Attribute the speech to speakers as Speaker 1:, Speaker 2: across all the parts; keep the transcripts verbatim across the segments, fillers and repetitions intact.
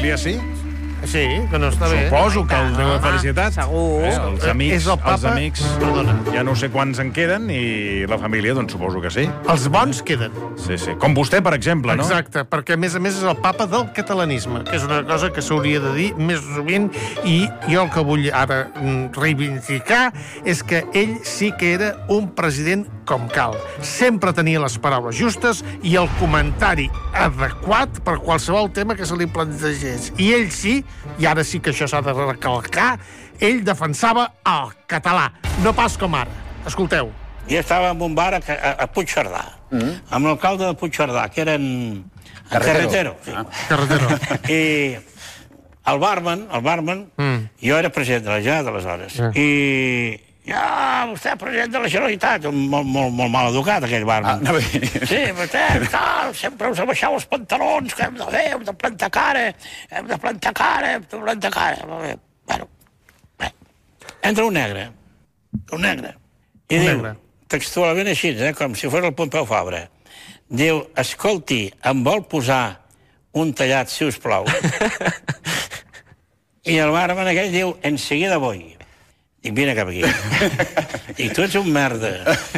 Speaker 1: família sí?
Speaker 2: Sí, que no està bé.
Speaker 1: Suposo que el deu de felicitat.
Speaker 3: Segur.
Speaker 1: Eh, els amics,
Speaker 2: És el papa-
Speaker 1: els amics,
Speaker 2: Perdona.
Speaker 1: ja no sé quants en queden, i la família, doncs suposo que sí.
Speaker 2: Els bons queden.
Speaker 1: Sí, sí. Com vostè, per exemple, no?
Speaker 2: Exacte, perquè a més a més és el papa del catalanisme, que és una cosa que s'hauria de dir més sovint, i jo el que vull ara mm, reivindicar és que ell sí que era un president com cal. Sempre tenia les paraules justes i el comentari adequat per qualsevol tema que se li plantegés. I ell sí, i ara sí que això s'ha de recalcar, ell defensava el català, no pas com ara. Escolteu.
Speaker 4: Jo estava en un bar a, a, a Puigcerdà, mm. amb l'alcalde de Puigcerdà, que eren... Carretero. Sí. Ah.
Speaker 2: Carretero.
Speaker 4: I el barman, el barman, mm. jo era president de la Generalitat aleshores, mm. i... Ja, vostè, president de la Generalitat, molt, molt, molt mal educat, aquell barman. Ah, no sí, vostè, tal, sempre us abaixeu els pantalons, que hem de fer, hem de plantar cara, hem de plantar cara, hem de plantar cara. Bueno, bé, entra un negre, un negre, i
Speaker 2: un
Speaker 4: diu,
Speaker 2: negre.
Speaker 4: textualment així, eh, com si fos el Pompeu Fabra, diu, escolti, em vol posar un tallat, si us plau? I el barman aquell diu, enseguida voy. Dic, vine cap aquí. Dic, tu ets un merda.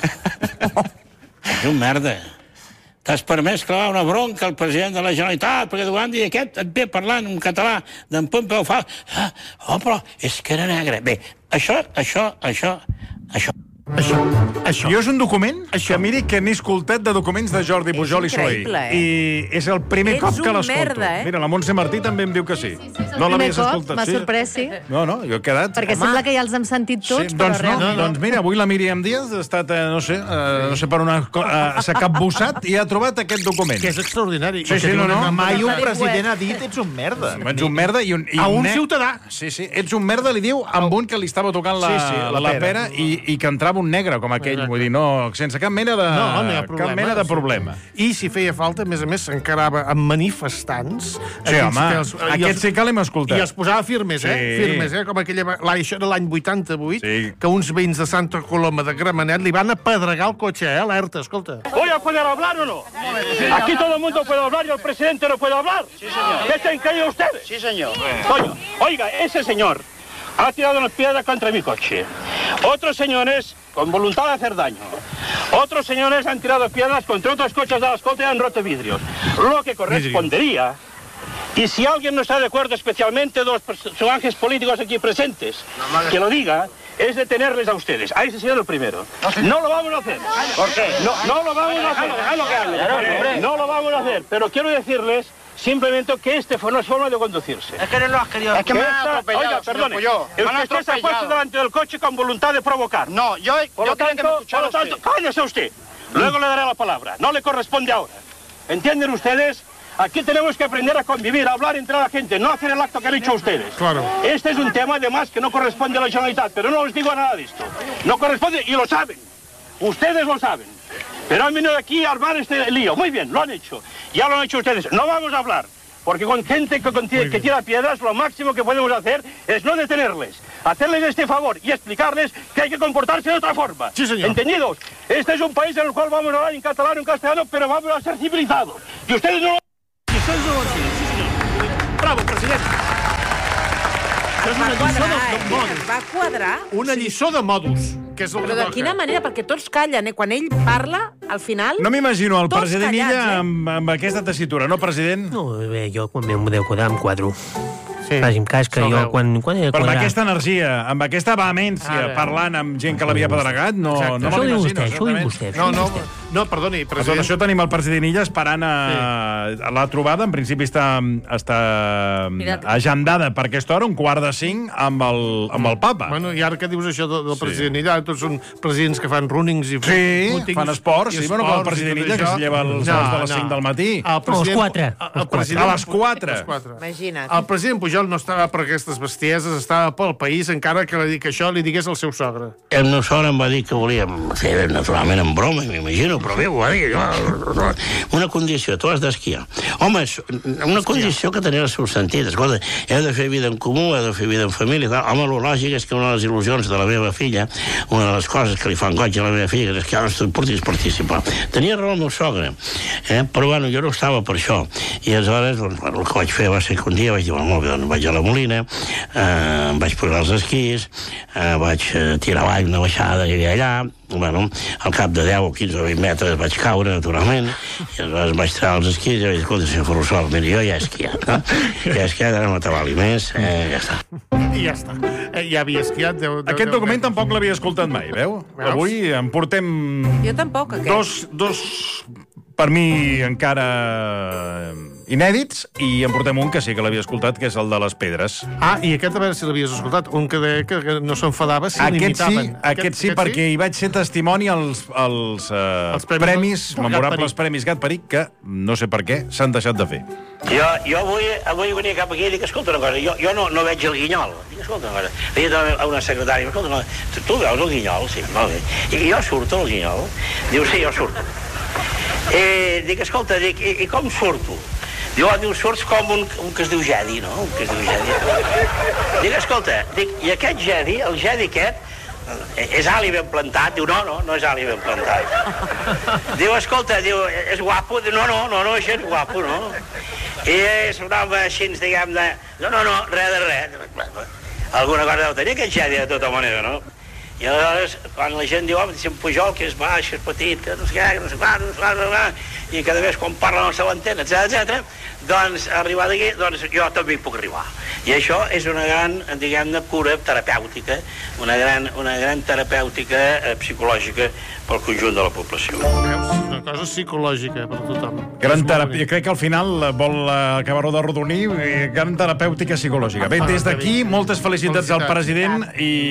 Speaker 4: Ets un merda. T'has permès clavar una bronca al president de la Generalitat, perquè davant dir aquest et ve parlant en català d'en Pompeu Fabra. Ah, oh, però és que era negre. Bé, això, això, això, això...
Speaker 2: Això, això.
Speaker 1: Jo és un document
Speaker 2: Això.
Speaker 1: que miri que n'he escoltat de documents de Jordi
Speaker 3: És
Speaker 1: Pujol i Soler.
Speaker 3: increïble, eh?
Speaker 1: I és el primer
Speaker 3: Ets
Speaker 1: cop que
Speaker 3: un
Speaker 1: l'escolto.
Speaker 3: merda, eh?
Speaker 1: Mira, la Montse Martí també em diu que sí.
Speaker 5: Sí, sí, és el
Speaker 1: No
Speaker 5: primer
Speaker 1: l'havies
Speaker 5: cop,
Speaker 1: escoltat.
Speaker 5: m'ha
Speaker 1: sí?
Speaker 5: sorprès, sí.
Speaker 1: No, no, jo he quedat...
Speaker 5: Perquè
Speaker 3: Home.
Speaker 5: sembla que ja els hem sentit tots,
Speaker 1: Sí,
Speaker 5: però
Speaker 1: doncs no,
Speaker 5: realment...
Speaker 1: doncs mira, avui la Míriam Díaz ha estat, eh, no sé, eh, no sé per una... co- Eh, s'ha capbussat i ha trobat aquest document.
Speaker 2: Que és extraordinari.
Speaker 1: Sí, sí, no, no.
Speaker 6: Mai un
Speaker 3: Web.
Speaker 6: president ha dit ets un merda.
Speaker 1: Ets un merda i un... I
Speaker 2: A un
Speaker 1: ne-
Speaker 2: ciutadà.
Speaker 1: Sí, sí, ets un merda, li diu, amb un que li estava tocant la,
Speaker 2: Sí, sí, la
Speaker 1: la
Speaker 2: pera.
Speaker 1: pera i, i que entrava un negre com aquell,
Speaker 2: Exacte.
Speaker 1: vull dir, no, sense cap mena de...
Speaker 2: No, no hi ha problema.
Speaker 1: Cap mena de problema.
Speaker 2: I si feia falta, a més a més, s'encarava amb manifestants.
Speaker 1: Sí,
Speaker 2: aquells
Speaker 1: home,
Speaker 2: que els- i
Speaker 1: aquest
Speaker 2: els-
Speaker 1: sí que l'hem escoltat.
Speaker 2: I els posava firmes, eh?
Speaker 1: Sí.
Speaker 2: Firmes, eh? Com aquella... l'any- Això era l'any vuitanta-vuit,
Speaker 1: Sí.
Speaker 2: que uns veïns de Santa Coloma de Gramenet li van apedregar el cotxe, eh? Alerta, escolta.
Speaker 7: ¿Voy a poder hablar o no? Aquí todo el mundo puede hablar y el presidente no puede hablar. Sí, señor. ¿Qué se han creído ustedes? Sí, señor. Coño, oiga, ese señor ha tirado una piedra contra mi coche. Otros señores, con voluntad de hacer daño. Otros señores han tirado piedras contra otros coches de la escolta y han roto vidrios. Lo que correspondería, y si alguien no está de acuerdo, especialmente de los personajes políticos aquí presentes, que lo diga, es detenerles a ustedes. A ese señor el primero. No lo vamos a hacer. ¿Por qué? No, no lo vamos a hacer. No lo vamos a hacer. Pero quiero decirles simplemente que este no es forma de conducirse.
Speaker 4: Es que no lo has querido...
Speaker 7: Es que me han atropellado, oiga, perdone, usted se ha puesto delante del coche con voluntad de provocar. No, yo, por lo tanto, por lo tanto, cállese usted. Luego le daré la palabra. No le corresponde ahora. ¿Entienden ustedes? Aquí tenemos que aprender a convivir, a hablar entre la gente, no hacer el acto que han hecho ustedes.
Speaker 2: Claro.
Speaker 7: Este es un tema, además, que no corresponde a la Generalitat, pero no os digo nada de esto. No corresponde, y lo saben. Ustedes lo saben. Pero han venido aquí a armar este lío. Muy bien, lo han hecho. Ya lo han hecho ustedes. No vamos a hablar. Porque con gente que, con, que tira piedras, lo máximo que podemos hacer es no detenerles, hacerles este favor y explicarles que hay que comportarse de otra forma.
Speaker 2: Sí, señor.
Speaker 7: ¿Entendidos? Este es un país en el cual vamos a hablar en catalán o en castellano, pero vamos a ser civilizados. Y ustedes no lo...
Speaker 2: I això és el... Sí, senyor. Bravo, president. Això és una
Speaker 3: Va
Speaker 2: lliçó de,
Speaker 3: quadrar,
Speaker 2: de
Speaker 3: eh?
Speaker 2: modus.
Speaker 3: Va quadrar.
Speaker 2: Una lliçó de modus, que és el
Speaker 3: Però
Speaker 2: que
Speaker 3: de
Speaker 2: toca.
Speaker 3: quina manera? Perquè tots callen, eh? Quan ell parla, al final...
Speaker 1: No m'imagino el
Speaker 3: Tots
Speaker 1: president
Speaker 3: callats,
Speaker 1: Illa
Speaker 3: eh?
Speaker 1: amb, amb aquesta tessitura, no, president?
Speaker 8: No, bé, jo quan em podeu quedar em quadro.
Speaker 2: Sí.
Speaker 8: Faci'm cas que
Speaker 2: Se'l
Speaker 8: jo
Speaker 2: veu.
Speaker 8: quan... quan he de
Speaker 1: Però amb
Speaker 8: quadrar...
Speaker 1: aquesta energia, amb aquesta vehemència,
Speaker 2: Ara.
Speaker 1: parlant amb gent que l'havia pedregat, no,
Speaker 2: Exacte.
Speaker 1: no
Speaker 8: Això ho
Speaker 1: me
Speaker 8: diu
Speaker 1: l'imagino.
Speaker 8: vostè, això ho diu
Speaker 1: certament.
Speaker 8: vostè.
Speaker 2: No, no, no, perdoni,
Speaker 1: Per tot
Speaker 2: president.
Speaker 1: això tenim el president Illa esperant a, a la trobada. En principi està, està
Speaker 3: Mira.
Speaker 1: agendada per aquesta hora, un quart de cinc, amb el, amb el papa.
Speaker 2: Bueno, i ara que dius això del, del president Illa, tots són presidents que fan runnings i...
Speaker 1: Sí,
Speaker 2: fútings
Speaker 1: fan esports,
Speaker 2: i
Speaker 1: sí, bueno, com el
Speaker 2: esports i
Speaker 1: president
Speaker 2: tot
Speaker 1: Illa, que
Speaker 2: això.
Speaker 1: es lleva als no, de les cinc del matí.
Speaker 2: El president,
Speaker 8: A les quatre.
Speaker 2: el- el president-
Speaker 1: A les quatre.
Speaker 2: A les quatre.
Speaker 3: Imagina't.
Speaker 2: El president Pujol no estava per aquestes bestieses, estava pel país, encara que, li, que això li digués al seu sogre.
Speaker 4: El meu sogre em va dir que volíem fer, naturalment, en broma, m'imagino, però bé, ho va dir, una condició, tu has d'esquiar. Home, una condició que tenia el seu sentit. Escolta, heu de fer vida en comú, heu de fer vida en família, tal. Home, el lògic és que una de les il·lusions de la meva filla, una de les coses que li fan goig a la meva filla, és que ara tu portis participar. Tenia raó el meu sogre, eh? Però bueno, jo no estava per això. I aleshores, doncs, bueno, el que vaig fer va ser que un dia vaig dir, bueno, molt bé, doncs vaig a la Molina, eh, vaig pujar els esquís, eh, vaig tirar avall una baixada i allà, bueno, al cap de deu o quinze o vint metres vaig caure, naturalment, i aleshores vaig treure els esquís i vaig dir, escolta, senyor Ferrusola, mira, jo ja he esquiat, no? Ja he esquiat, ara no m'atabali més, eh, ja està.
Speaker 2: I ja està. Eh, ja havia esquiat. Deu, deu,
Speaker 1: Aquest
Speaker 2: deu
Speaker 1: document
Speaker 2: metres.
Speaker 1: tampoc l'havia escoltat mai, veu? Avui en portem...
Speaker 3: Jo tampoc, aquest.
Speaker 1: Dos, dos, per mi, encara inèdits, i en portem un que sí que l'havia escoltat, que és el de les pedres.
Speaker 2: Ah, i aquest a veure si l'havies escoltat. Un que deia que que no s'enfadava si
Speaker 1: Aquest sí,
Speaker 2: l'imitaven.
Speaker 1: aquest sí, perquè hi vaig ser testimoni als, als, uh,
Speaker 2: Els premis
Speaker 1: premis,
Speaker 2: Gat
Speaker 1: memorables
Speaker 2: Peric.
Speaker 1: premis Gat Peric, que no sé per què s'han deixat de fer.
Speaker 4: Jo, jo avui, avui venia cap aquí i dic, escolta una cosa, jo, jo no, no veig el guinyol. Dic, escolta una cosa, li he dit a una secretària, escolta una cosa, tu, tu veus el guinyol? Sí, molt bé. I jo surto el guinyol? Diu, sí, jo surto. Eh, dic, escolta, dic, i, i com surto? Diu, oh, diu, surts com un, un que es diu Jedi, no? Un que es diu Jedi. Dic, escolta, dic, i aquest Jedi, el Jedi aquest, és ali ben plantat? Diu, no, no, no és ali ben plantat. Diu, escolta, diu, és guapo? Diu, no, no, no, no, això és guapo, no? I és un home així, diguem, de... No, no, no, res de res. Alguna cosa deu tenir aquest Jedi de tota manera, no? I aleshores, quan la gent diu, home, si en Pujol, que és baix, que és petit, que no sé què, que no sé què, no sé què, no sé què, i cada vegada quan parla no se l'entén, etcètera, etcètera, doncs, arribar d'aquí, doncs jo també hi puc arribar. I això és una gran, diguem-ne, cura terapèutica, una gran, una gran terapèutica eh, psicològica pel conjunt de la població.
Speaker 2: Veus? Una cosa psicològica per tothom.
Speaker 1: Gran terapia, crec que al final vol acabar-ho de rodonir, eh, gran terapèutica psicològica. Bé, des d'aquí, moltes felicitats al president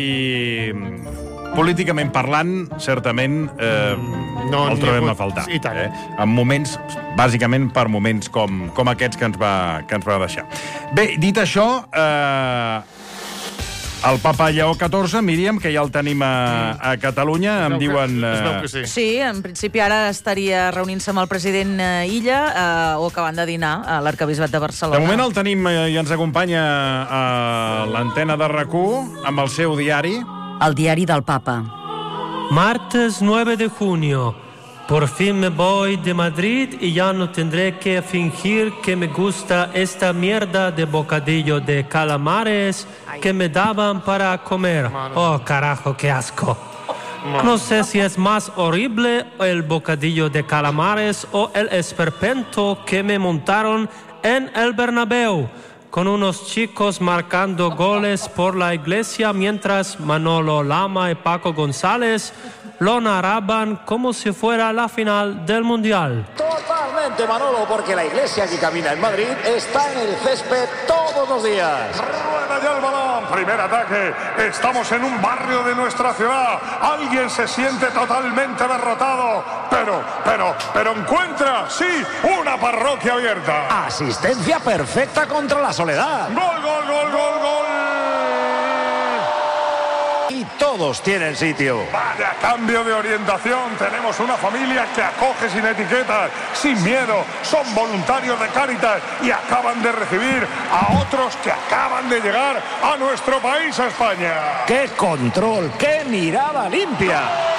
Speaker 1: i, políticament parlant, certament, eh,
Speaker 2: No
Speaker 1: el
Speaker 2: n'hi ha
Speaker 1: trobem
Speaker 2: hagut.
Speaker 1: a faltar.
Speaker 2: I tant.
Speaker 1: Eh? En moments, bàsicament per moments com, com aquests que ens, va, que ens va deixar. Bé, dit això, eh, el papa Lleó catorze, Míriam, que ja el tenim a, a Catalunya, em
Speaker 2: Es veu que-
Speaker 1: diuen...
Speaker 2: Es veu
Speaker 1: eh,
Speaker 2: que sí.
Speaker 3: Sí, en principi ara estaria reunint-se amb el president eh, Illa eh, o acabant de dinar a l'Arquebisbat de Barcelona.
Speaker 1: De moment el tenim eh, i ens acompanya a l'antena de RAC u amb el seu diari.
Speaker 5: El diari del papa.
Speaker 8: Martes nueve de junio. Por fin me voy de Madrid y ya no tendré que fingir que me gusta esta mierda de bocadillo de calamares que me daban para comer. Oh, carajo, qué asco. No sé si es más horrible el bocadillo de calamares o el esperpento que me montaron en el Bernabéu, con unos chicos marcando goles por la iglesia mientras Manolo Lama y Paco González lo narraban como si fuera la final del Mundial.
Speaker 6: Totalmente, Manolo, porque la iglesia que camina en Madrid está en el césped todos los días.
Speaker 9: Rueda ya el balón, primer ataque, estamos en un barrio de nuestra ciudad, alguien se siente totalmente derrotado, pero, pero, pero encuentra, sí, una parroquia abierta.
Speaker 6: Asistencia perfecta contra la soledad.
Speaker 9: Gol, gol, gol, gol, gol.
Speaker 6: Y todos tienen sitio.
Speaker 9: Vaya cambio de orientación, tenemos una familia que acoge sin etiquetas, sin miedo, son voluntarios de Cáritas y acaban de recibir a otros que acaban de llegar a nuestro país, a España.
Speaker 6: ¡Qué control! ¡Qué mirada limpia!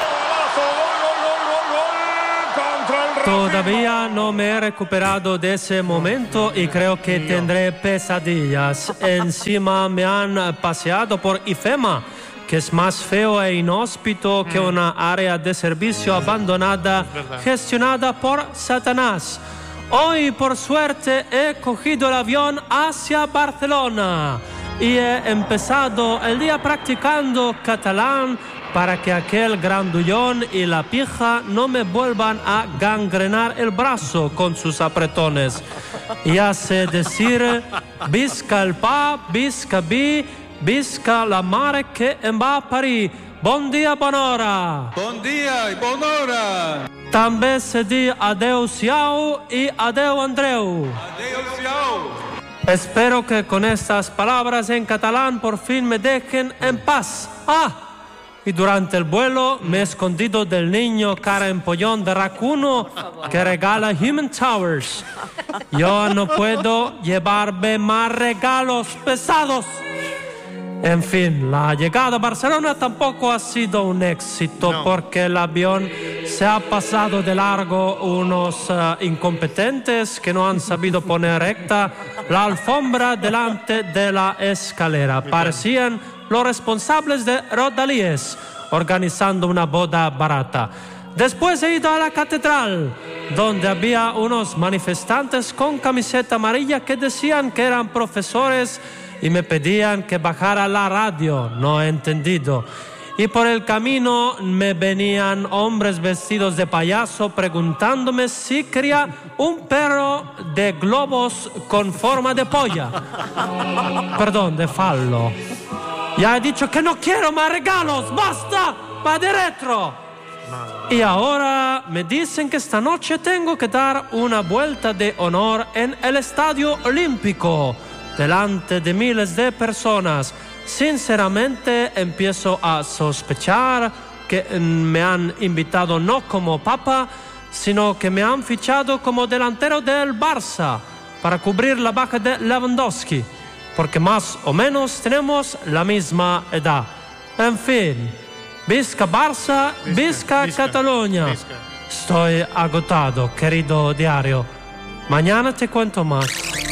Speaker 8: Todavía no me he recuperado de ese momento y creo que tendré pesadillas. Encima me han paseado por IFEMA, que es más feo e inhóspito que una área de servicio abandonada gestionada por Satanás. Hoy, por suerte, he cogido el avión hacia Barcelona y he empezado el día practicando catalán para que aquel grandullón y la pija no me vuelvan a gangrenar el brazo con sus apretones. Ya sé decir visca el pa, visca vi, visca la mare que em va a parir. Bon dia, bona hora.
Speaker 10: Bon dia i bona hora.
Speaker 8: També sé dir adeu-siau y adeu, Andreu.
Speaker 10: Adeu-siau.
Speaker 8: Espero que con estas palabras en catalán por fin me dejen en paz. Ah, y durante el vuelo me he escondido del niño cara empollón de Racuno que regala Human Towers. Yo no puedo llevarme más regalos pesados. En fin, la llegada a Barcelona tampoco ha sido un éxito no. porque el avión se ha pasado de largo unos uh, incompetentes que no han sabido poner recta la alfombra delante de la escalera. Parecían los responsables de Rodalíes organizando una boda barata. Después he ido a la catedral, donde había unos manifestantes con camiseta amarilla que decían que eran profesores y me pedían que bajara la radio. No he entendido. Y por el camino me venían hombres vestidos de payaso preguntándome si quería un perro de globos con forma de polla. Perdón, de fallo. Ya he dicho que no quiero más regalos. ¡Basta! ¡Va de retro! Y ahora me dicen que esta noche tengo que dar una vuelta de honor en el Estadio Olímpico, delante de miles de personas. Sinceramente empiezo a sospechar que me han invitado no como papa, sino que me han fichado como delantero del Barça para cubrir la baja de Lewandowski, porque más o menos tenemos la misma edad. En fin, visca Barça, visca, visca Cataluña. Visca. Estoy agotado, querido diario. Mañana te cuento más.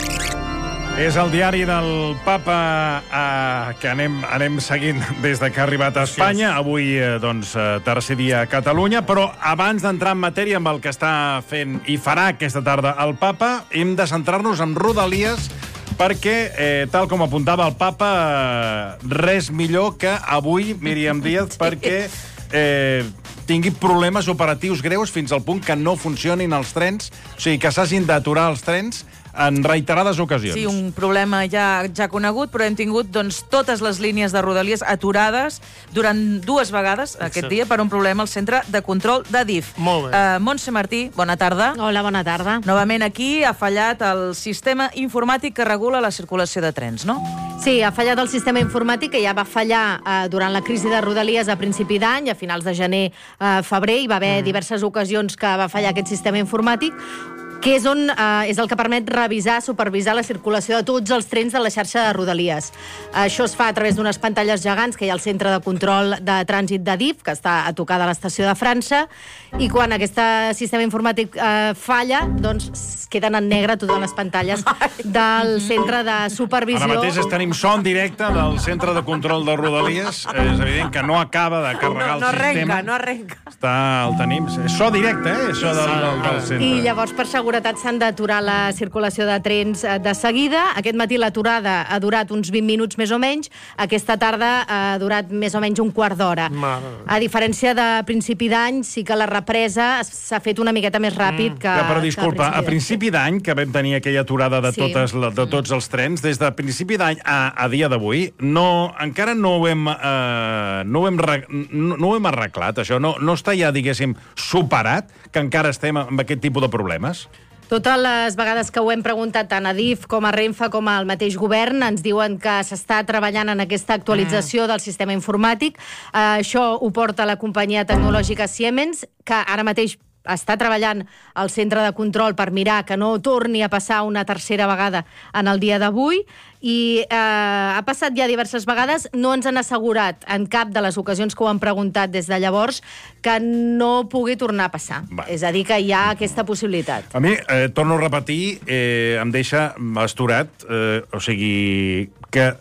Speaker 1: És el diari del papa eh, que anem, anem seguint des de que ha arribat a Espanya. Avui, eh, doncs, eh, tercer dia a Catalunya. Però abans d'entrar en matèria amb el que està fent i farà aquesta tarda el papa, hem de centrar-nos en Rodalies perquè, eh, tal com apuntava el papa, eh, res millor que avui, Míriam Díaz, perquè eh, tingui problemes operatius greus fins al punt que no funcionin els trens, o sigui, que s'hagin d'aturar els trens en reiterades ocasions.
Speaker 3: Sí, un problema ja, ja conegut, però hem tingut doncs, totes les línies de Rodalies aturades durant dues vegades aquest dia per un problema al centre de control d'Adif.
Speaker 2: Molt bé.
Speaker 3: Uh, Montse Martí, bona tarda.
Speaker 5: Hola, bona tarda.
Speaker 3: Novament aquí ha fallat el sistema informàtic que regula la circulació de trens, no?
Speaker 5: Sí, ha fallat el sistema informàtic que ja va fallar eh, durant la crisi de Rodalies a principi d'any, a finals de gener, eh, febrer, hi va haver mm. diverses ocasions que va fallar aquest sistema informàtic, que és, on, eh, és el que permet revisar, supervisar la circulació de tots els trens de la xarxa de Rodalies. Això es fa a través d'unes pantalles gegants que hi ha al centre de control de trànsit d'Adif, que està a tocar de l'estació de França, i quan aquest sistema informàtic eh, falla, doncs queden en negre totes les pantalles del centre de supervisió.
Speaker 1: Ara mateix tenim son directe del centre de control de Rodalies. És evident que no acaba de carregar
Speaker 3: no, no
Speaker 1: el sistema.
Speaker 3: Arrenca, no arrenca.
Speaker 1: Està, el tenim. És so directe, eh? Això del, del, del centre.
Speaker 5: I llavors, per seguretat, s'han d'aturar la circulació de trens de seguida. Aquest matí l'aturada ha durat uns vint minuts més o menys. Aquesta tarda ha durat més o menys un quart d'hora. A diferència de principi d'any, sí que la represa s'ha fet una miqueta més ràpid mm. que...
Speaker 1: Ja, però disculpa,
Speaker 5: que a
Speaker 1: principi d'any, que vam tenir aquella aturada de,
Speaker 5: sí.
Speaker 1: totes, de tots els trens, des de principi d'any a, a dia d'avui, no, encara no ho hem, eh, no, ho hem, no, no ho hem arreglat, això. No, no està ja, diguéssim, superat, que encara estem amb aquest tipus de problemes?
Speaker 5: Totes les vegades que ho hem preguntat tant a Adif com a Renfe com al mateix govern ens diuen que s'està treballant en aquesta actualització mm. del sistema informàtic. Uh, això ho porta la companyia tecnològica Siemens, que ara mateix està treballant al centre de control per mirar que no torni a passar una tercera vegada en el dia d'avui, i eh, ha passat ja diverses vegades. No ens han assegurat en cap de les ocasions que ho han preguntat des de llavors que no pugui tornar a passar. Va. És a dir, que hi ha aquesta possibilitat.
Speaker 1: A mi, eh, torno a repetir, eh, em deixa asturat, eh, o sigui, que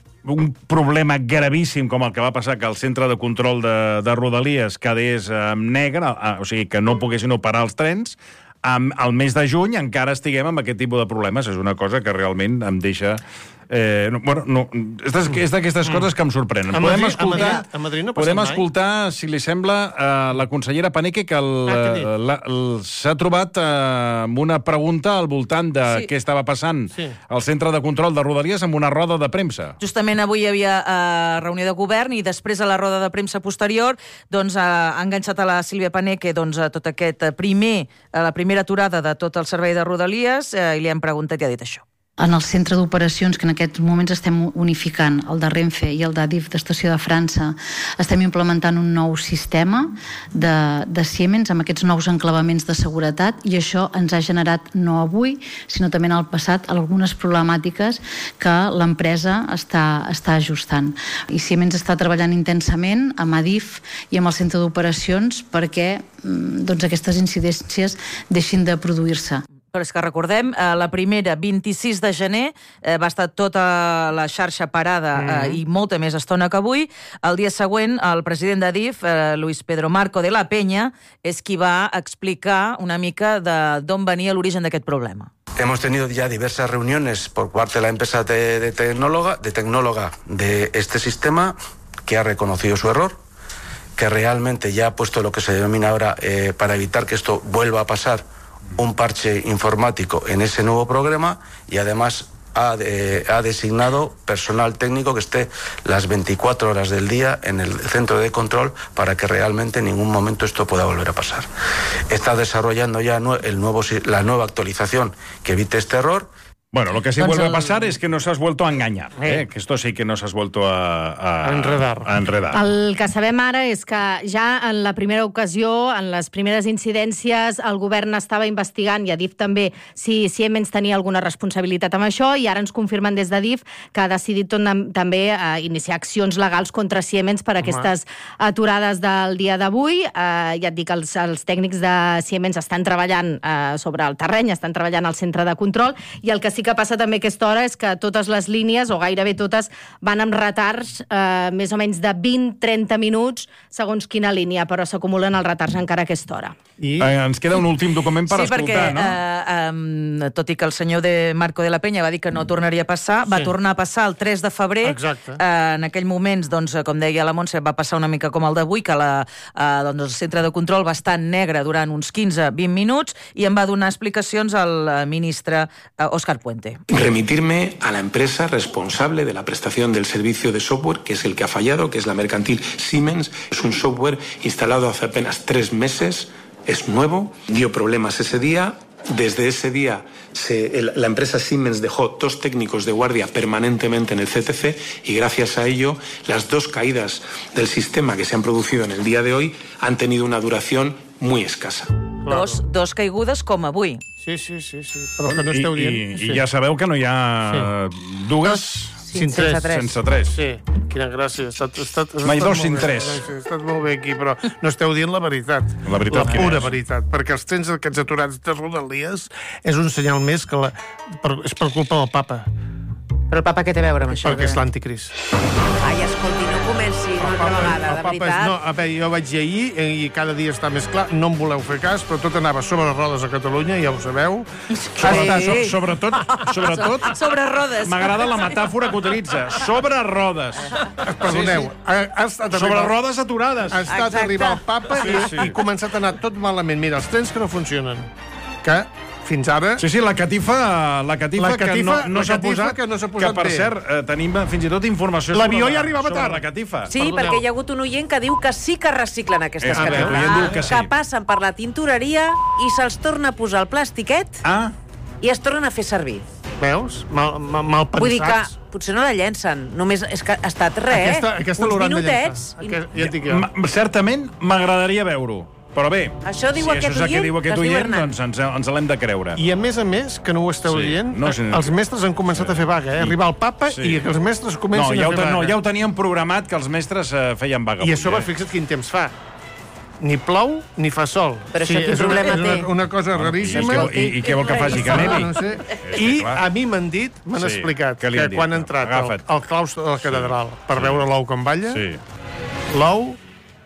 Speaker 1: un problema gravíssim com el que va passar, que el centre de control de, de Rodalies quedés en negre, o sigui, que no poguessin operar els trens, al mes de juny encara estiguem amb aquest tipus de problemes. És una cosa que realment em deixa... Eh, no, bueno, no, és d'aquestes mm. coses que em sorprenen.
Speaker 2: A
Speaker 1: podem
Speaker 2: Madrid,
Speaker 1: escoltar,
Speaker 2: a Madrid, a Madrid no
Speaker 1: podem
Speaker 2: mai.
Speaker 1: escoltar, si li sembla, eh, la consellera Paneque, que s'ha trobat eh, amb una pregunta al voltant de sí. què estava passant sí. al centre de control de Rodalies amb una roda de premsa.
Speaker 3: Justament avui hi havia eh, reunió de govern i després a la roda de premsa posterior doncs, eh, ha enganxat a la Sílvia Paneque doncs, a tot aquest primer, a la primera aturada de tot el servei de Rodalies eh, i li han preguntat i ha dit això.
Speaker 11: En el centre d'operacions, que en aquests moments estem unificant, el de Renfe i el d'Adif d'Estació de França, estem implementant un nou sistema de, de Siemens amb aquests nous enclavaments de seguretat, i això ens ha generat, no avui, sinó també en el passat, algunes problemàtiques que l'empresa està, està ajustant. I Siemens està treballant intensament amb Adif i amb el centre d'operacions perquè doncs, aquestes incidències deixin de produir-se.
Speaker 3: Però és que recordem, la primera, vint-i-sis de gener, va estar tota la xarxa parada mm-hmm. i molta més estona que avui. El dia següent, el president d'Adif, Luis Pedro Marco de la Peña, és qui va explicar una mica d'on venia l'origen d'aquest problema.
Speaker 12: Hemos tenido ya diversas reuniones por parte de la empresa de, de, tecnóloga, de tecnóloga de este sistema, que ha reconocido su error, que realmente ya ha puesto lo que se denomina ahora, eh, para evitar que esto vuelva a pasar, un parche informático en ese nuevo programa, y además ha, de, ha designado personal técnico que esté las veinticuatro horas del día en el centro de control para que realmente en ningún momento esto pueda volver a pasar. Está desarrollando ya el nuevo, la nueva actualización que evite este error.
Speaker 1: Bueno, lo que sí vuelve a pasar es que nos has vuelto a engañar, ¿eh? Que esto sí que nos has vuelto a, a,
Speaker 2: a, enredar.
Speaker 1: a enredar.
Speaker 5: El que sabem ara és que ja en la primera ocasió, en les primeres incidències, el govern estava investigant, i Adif també, si Siemens tenia alguna responsabilitat amb això, i ara ens confirmen des d'Adif que ha decidit també eh, iniciar accions legals contra Siemens per aquestes aturades del dia d'avui. Eh, ja et dic, els, els tècnics de Siemens estan treballant eh, sobre el terreny, estan treballant al centre de control, i el que sí que passa també a aquesta hora és que totes les línies, o gairebé totes, van amb retards eh, més o menys de vint a trenta minuts segons quina línia, però s'acumulen els retards encara a aquesta hora.
Speaker 1: I eh, ens queda un últim document per
Speaker 3: sí,
Speaker 1: escoltar,
Speaker 3: perquè,
Speaker 1: no?
Speaker 3: Eh, eh, tot i que el senyor de Marco de la Peña va dir que no tornaria a passar, sí. va tornar a passar el tres de febrer.
Speaker 2: Exacte.
Speaker 3: Eh, en aquell moment, doncs, com deia la Montse, va passar una mica com el d'avui, que la, eh, doncs, el centre de control va estar en negre durant uns quinze a vint minuts, i em va donar explicacions al ministre eh, Óscar Puente.
Speaker 13: Remitirme a la empresa responsable de la prestación del servicio de software, que es el que ha fallado, que es la mercantil Siemens. Es un software instalado hace apenas tres meses, es nuevo, dio problemas ese día. Desde ese día se, el, la empresa Siemens dejó dos técnicos de guardia permanentemente en el C T C, y gracias a ello las dos caídas del sistema que se han producido en el día de hoy han tenido una duración muy escasa.
Speaker 3: Dos, dos caigudes com avui.
Speaker 2: Sí, sí, sí, sí. Però que no esteu dient.
Speaker 1: I, i,
Speaker 2: sí.
Speaker 1: I ja sabeu que no hi ha sí. dues...
Speaker 3: Sí, sense tres.
Speaker 1: Sense tres.
Speaker 2: Sí, quina gràcia. Ha estat, ha estat,
Speaker 1: Mai dos sin tres.
Speaker 2: Ha estat molt bé aquí, però no esteu dient la veritat.
Speaker 1: La veritat
Speaker 2: la
Speaker 1: quina
Speaker 2: pura
Speaker 1: és?
Speaker 2: veritat. Perquè els trens aquests aturats de Rodalies és un senyal més que la, per, és per culpa del papa.
Speaker 14: Però el papa què té a veure amb això?
Speaker 2: Perquè és l'anticrist.
Speaker 14: Ai, escolti, no comenci una altra vegada, de veritat.
Speaker 2: No, a veure, jo vaig dir ahir, i cada dia està més clar, no em voleu fer cas, però tot anava sobre rodes a Catalunya, ja ho sabeu.
Speaker 1: Sobre, so, sobretot, sobretot...
Speaker 3: Sobre rodes.
Speaker 1: M'agrada la metàfora que utilitza. Sobre rodes.
Speaker 2: Perdoneu. Sí, sí. Ha, ha estat
Speaker 1: sobre
Speaker 2: arribar,
Speaker 1: rodes aturades.
Speaker 2: Ha estat
Speaker 3: Exacte.
Speaker 2: arribar el papa
Speaker 1: sí,
Speaker 2: i,
Speaker 1: sí.
Speaker 2: i començat a anar tot malament. Mira, els trens que no funcionen. Que... fins ara...
Speaker 1: Sí, sí, la catifa, la catifa,
Speaker 2: la catifa
Speaker 1: que no, no s'ha posat,
Speaker 2: que no s'ha posat
Speaker 1: que, per
Speaker 2: bé.
Speaker 1: cert, eh, tenim fins i tot informació
Speaker 2: L'avió
Speaker 1: sobre,
Speaker 2: ja arribava
Speaker 1: sobre
Speaker 2: tard.
Speaker 1: la catifa.
Speaker 14: Sí,
Speaker 2: Perdoneu.
Speaker 14: perquè hi ha hagut un oient que diu que sí que reciclen aquestes
Speaker 1: Eh,
Speaker 14: catifes.
Speaker 1: l'oient diu que sí.
Speaker 14: Que passen per la tintoreria i se'ls torna a posar el plastiquet
Speaker 1: Ah,
Speaker 14: i es tornen a fer servir.
Speaker 2: Veus? Mal, mal, mal pensats.
Speaker 14: Vull dir que potser no la llencen, només és que ha estat res,
Speaker 2: Aquesta, aquesta
Speaker 14: uns
Speaker 2: l'hauran de
Speaker 14: minutets.
Speaker 2: llançar.
Speaker 14: I...
Speaker 2: Aquest, ja et dic jo.
Speaker 1: m- certament m'agradaria veure-ho. Però bé,
Speaker 14: Això diu
Speaker 1: si
Speaker 14: aquest
Speaker 1: això és el que
Speaker 14: oient,
Speaker 1: diu aquest
Speaker 14: que es diu
Speaker 1: oient,
Speaker 14: Hernán.
Speaker 1: doncs ens, ens l'hem de creure.
Speaker 2: I a més a més, que no ho esteu
Speaker 1: Sí.
Speaker 2: dient,
Speaker 1: No, sí.
Speaker 2: els mestres han començat a fer vaga, eh? Arribar el papa
Speaker 1: Sí.
Speaker 2: i que els mestres
Speaker 1: No,
Speaker 2: comencin
Speaker 1: ja
Speaker 2: a
Speaker 1: ho,
Speaker 2: fer
Speaker 1: ten-
Speaker 2: vaga.
Speaker 1: no, ja ho teníem programat que els mestres eh, feien vaga.
Speaker 2: I a sobre,
Speaker 1: avui, eh?
Speaker 2: fixa't quin temps fa. Ni plou ni fa sol.
Speaker 14: Però això quin
Speaker 2: és una,
Speaker 14: problema
Speaker 2: és una,
Speaker 14: té?
Speaker 2: una cosa
Speaker 1: Bueno,
Speaker 2: raríssima.
Speaker 1: I, i, I què vol que faci? Que nevi?
Speaker 2: No sé.
Speaker 1: És que
Speaker 2: I
Speaker 1: clar.
Speaker 2: a mi m'han dit, m'han
Speaker 1: Sí,
Speaker 2: explicat,
Speaker 1: què li
Speaker 2: que
Speaker 1: han dit?
Speaker 2: quan ha entrat al,
Speaker 1: Agafa't.
Speaker 2: al claustre de la catedral per veure l'ou com balla,
Speaker 1: Sí.
Speaker 2: l'ou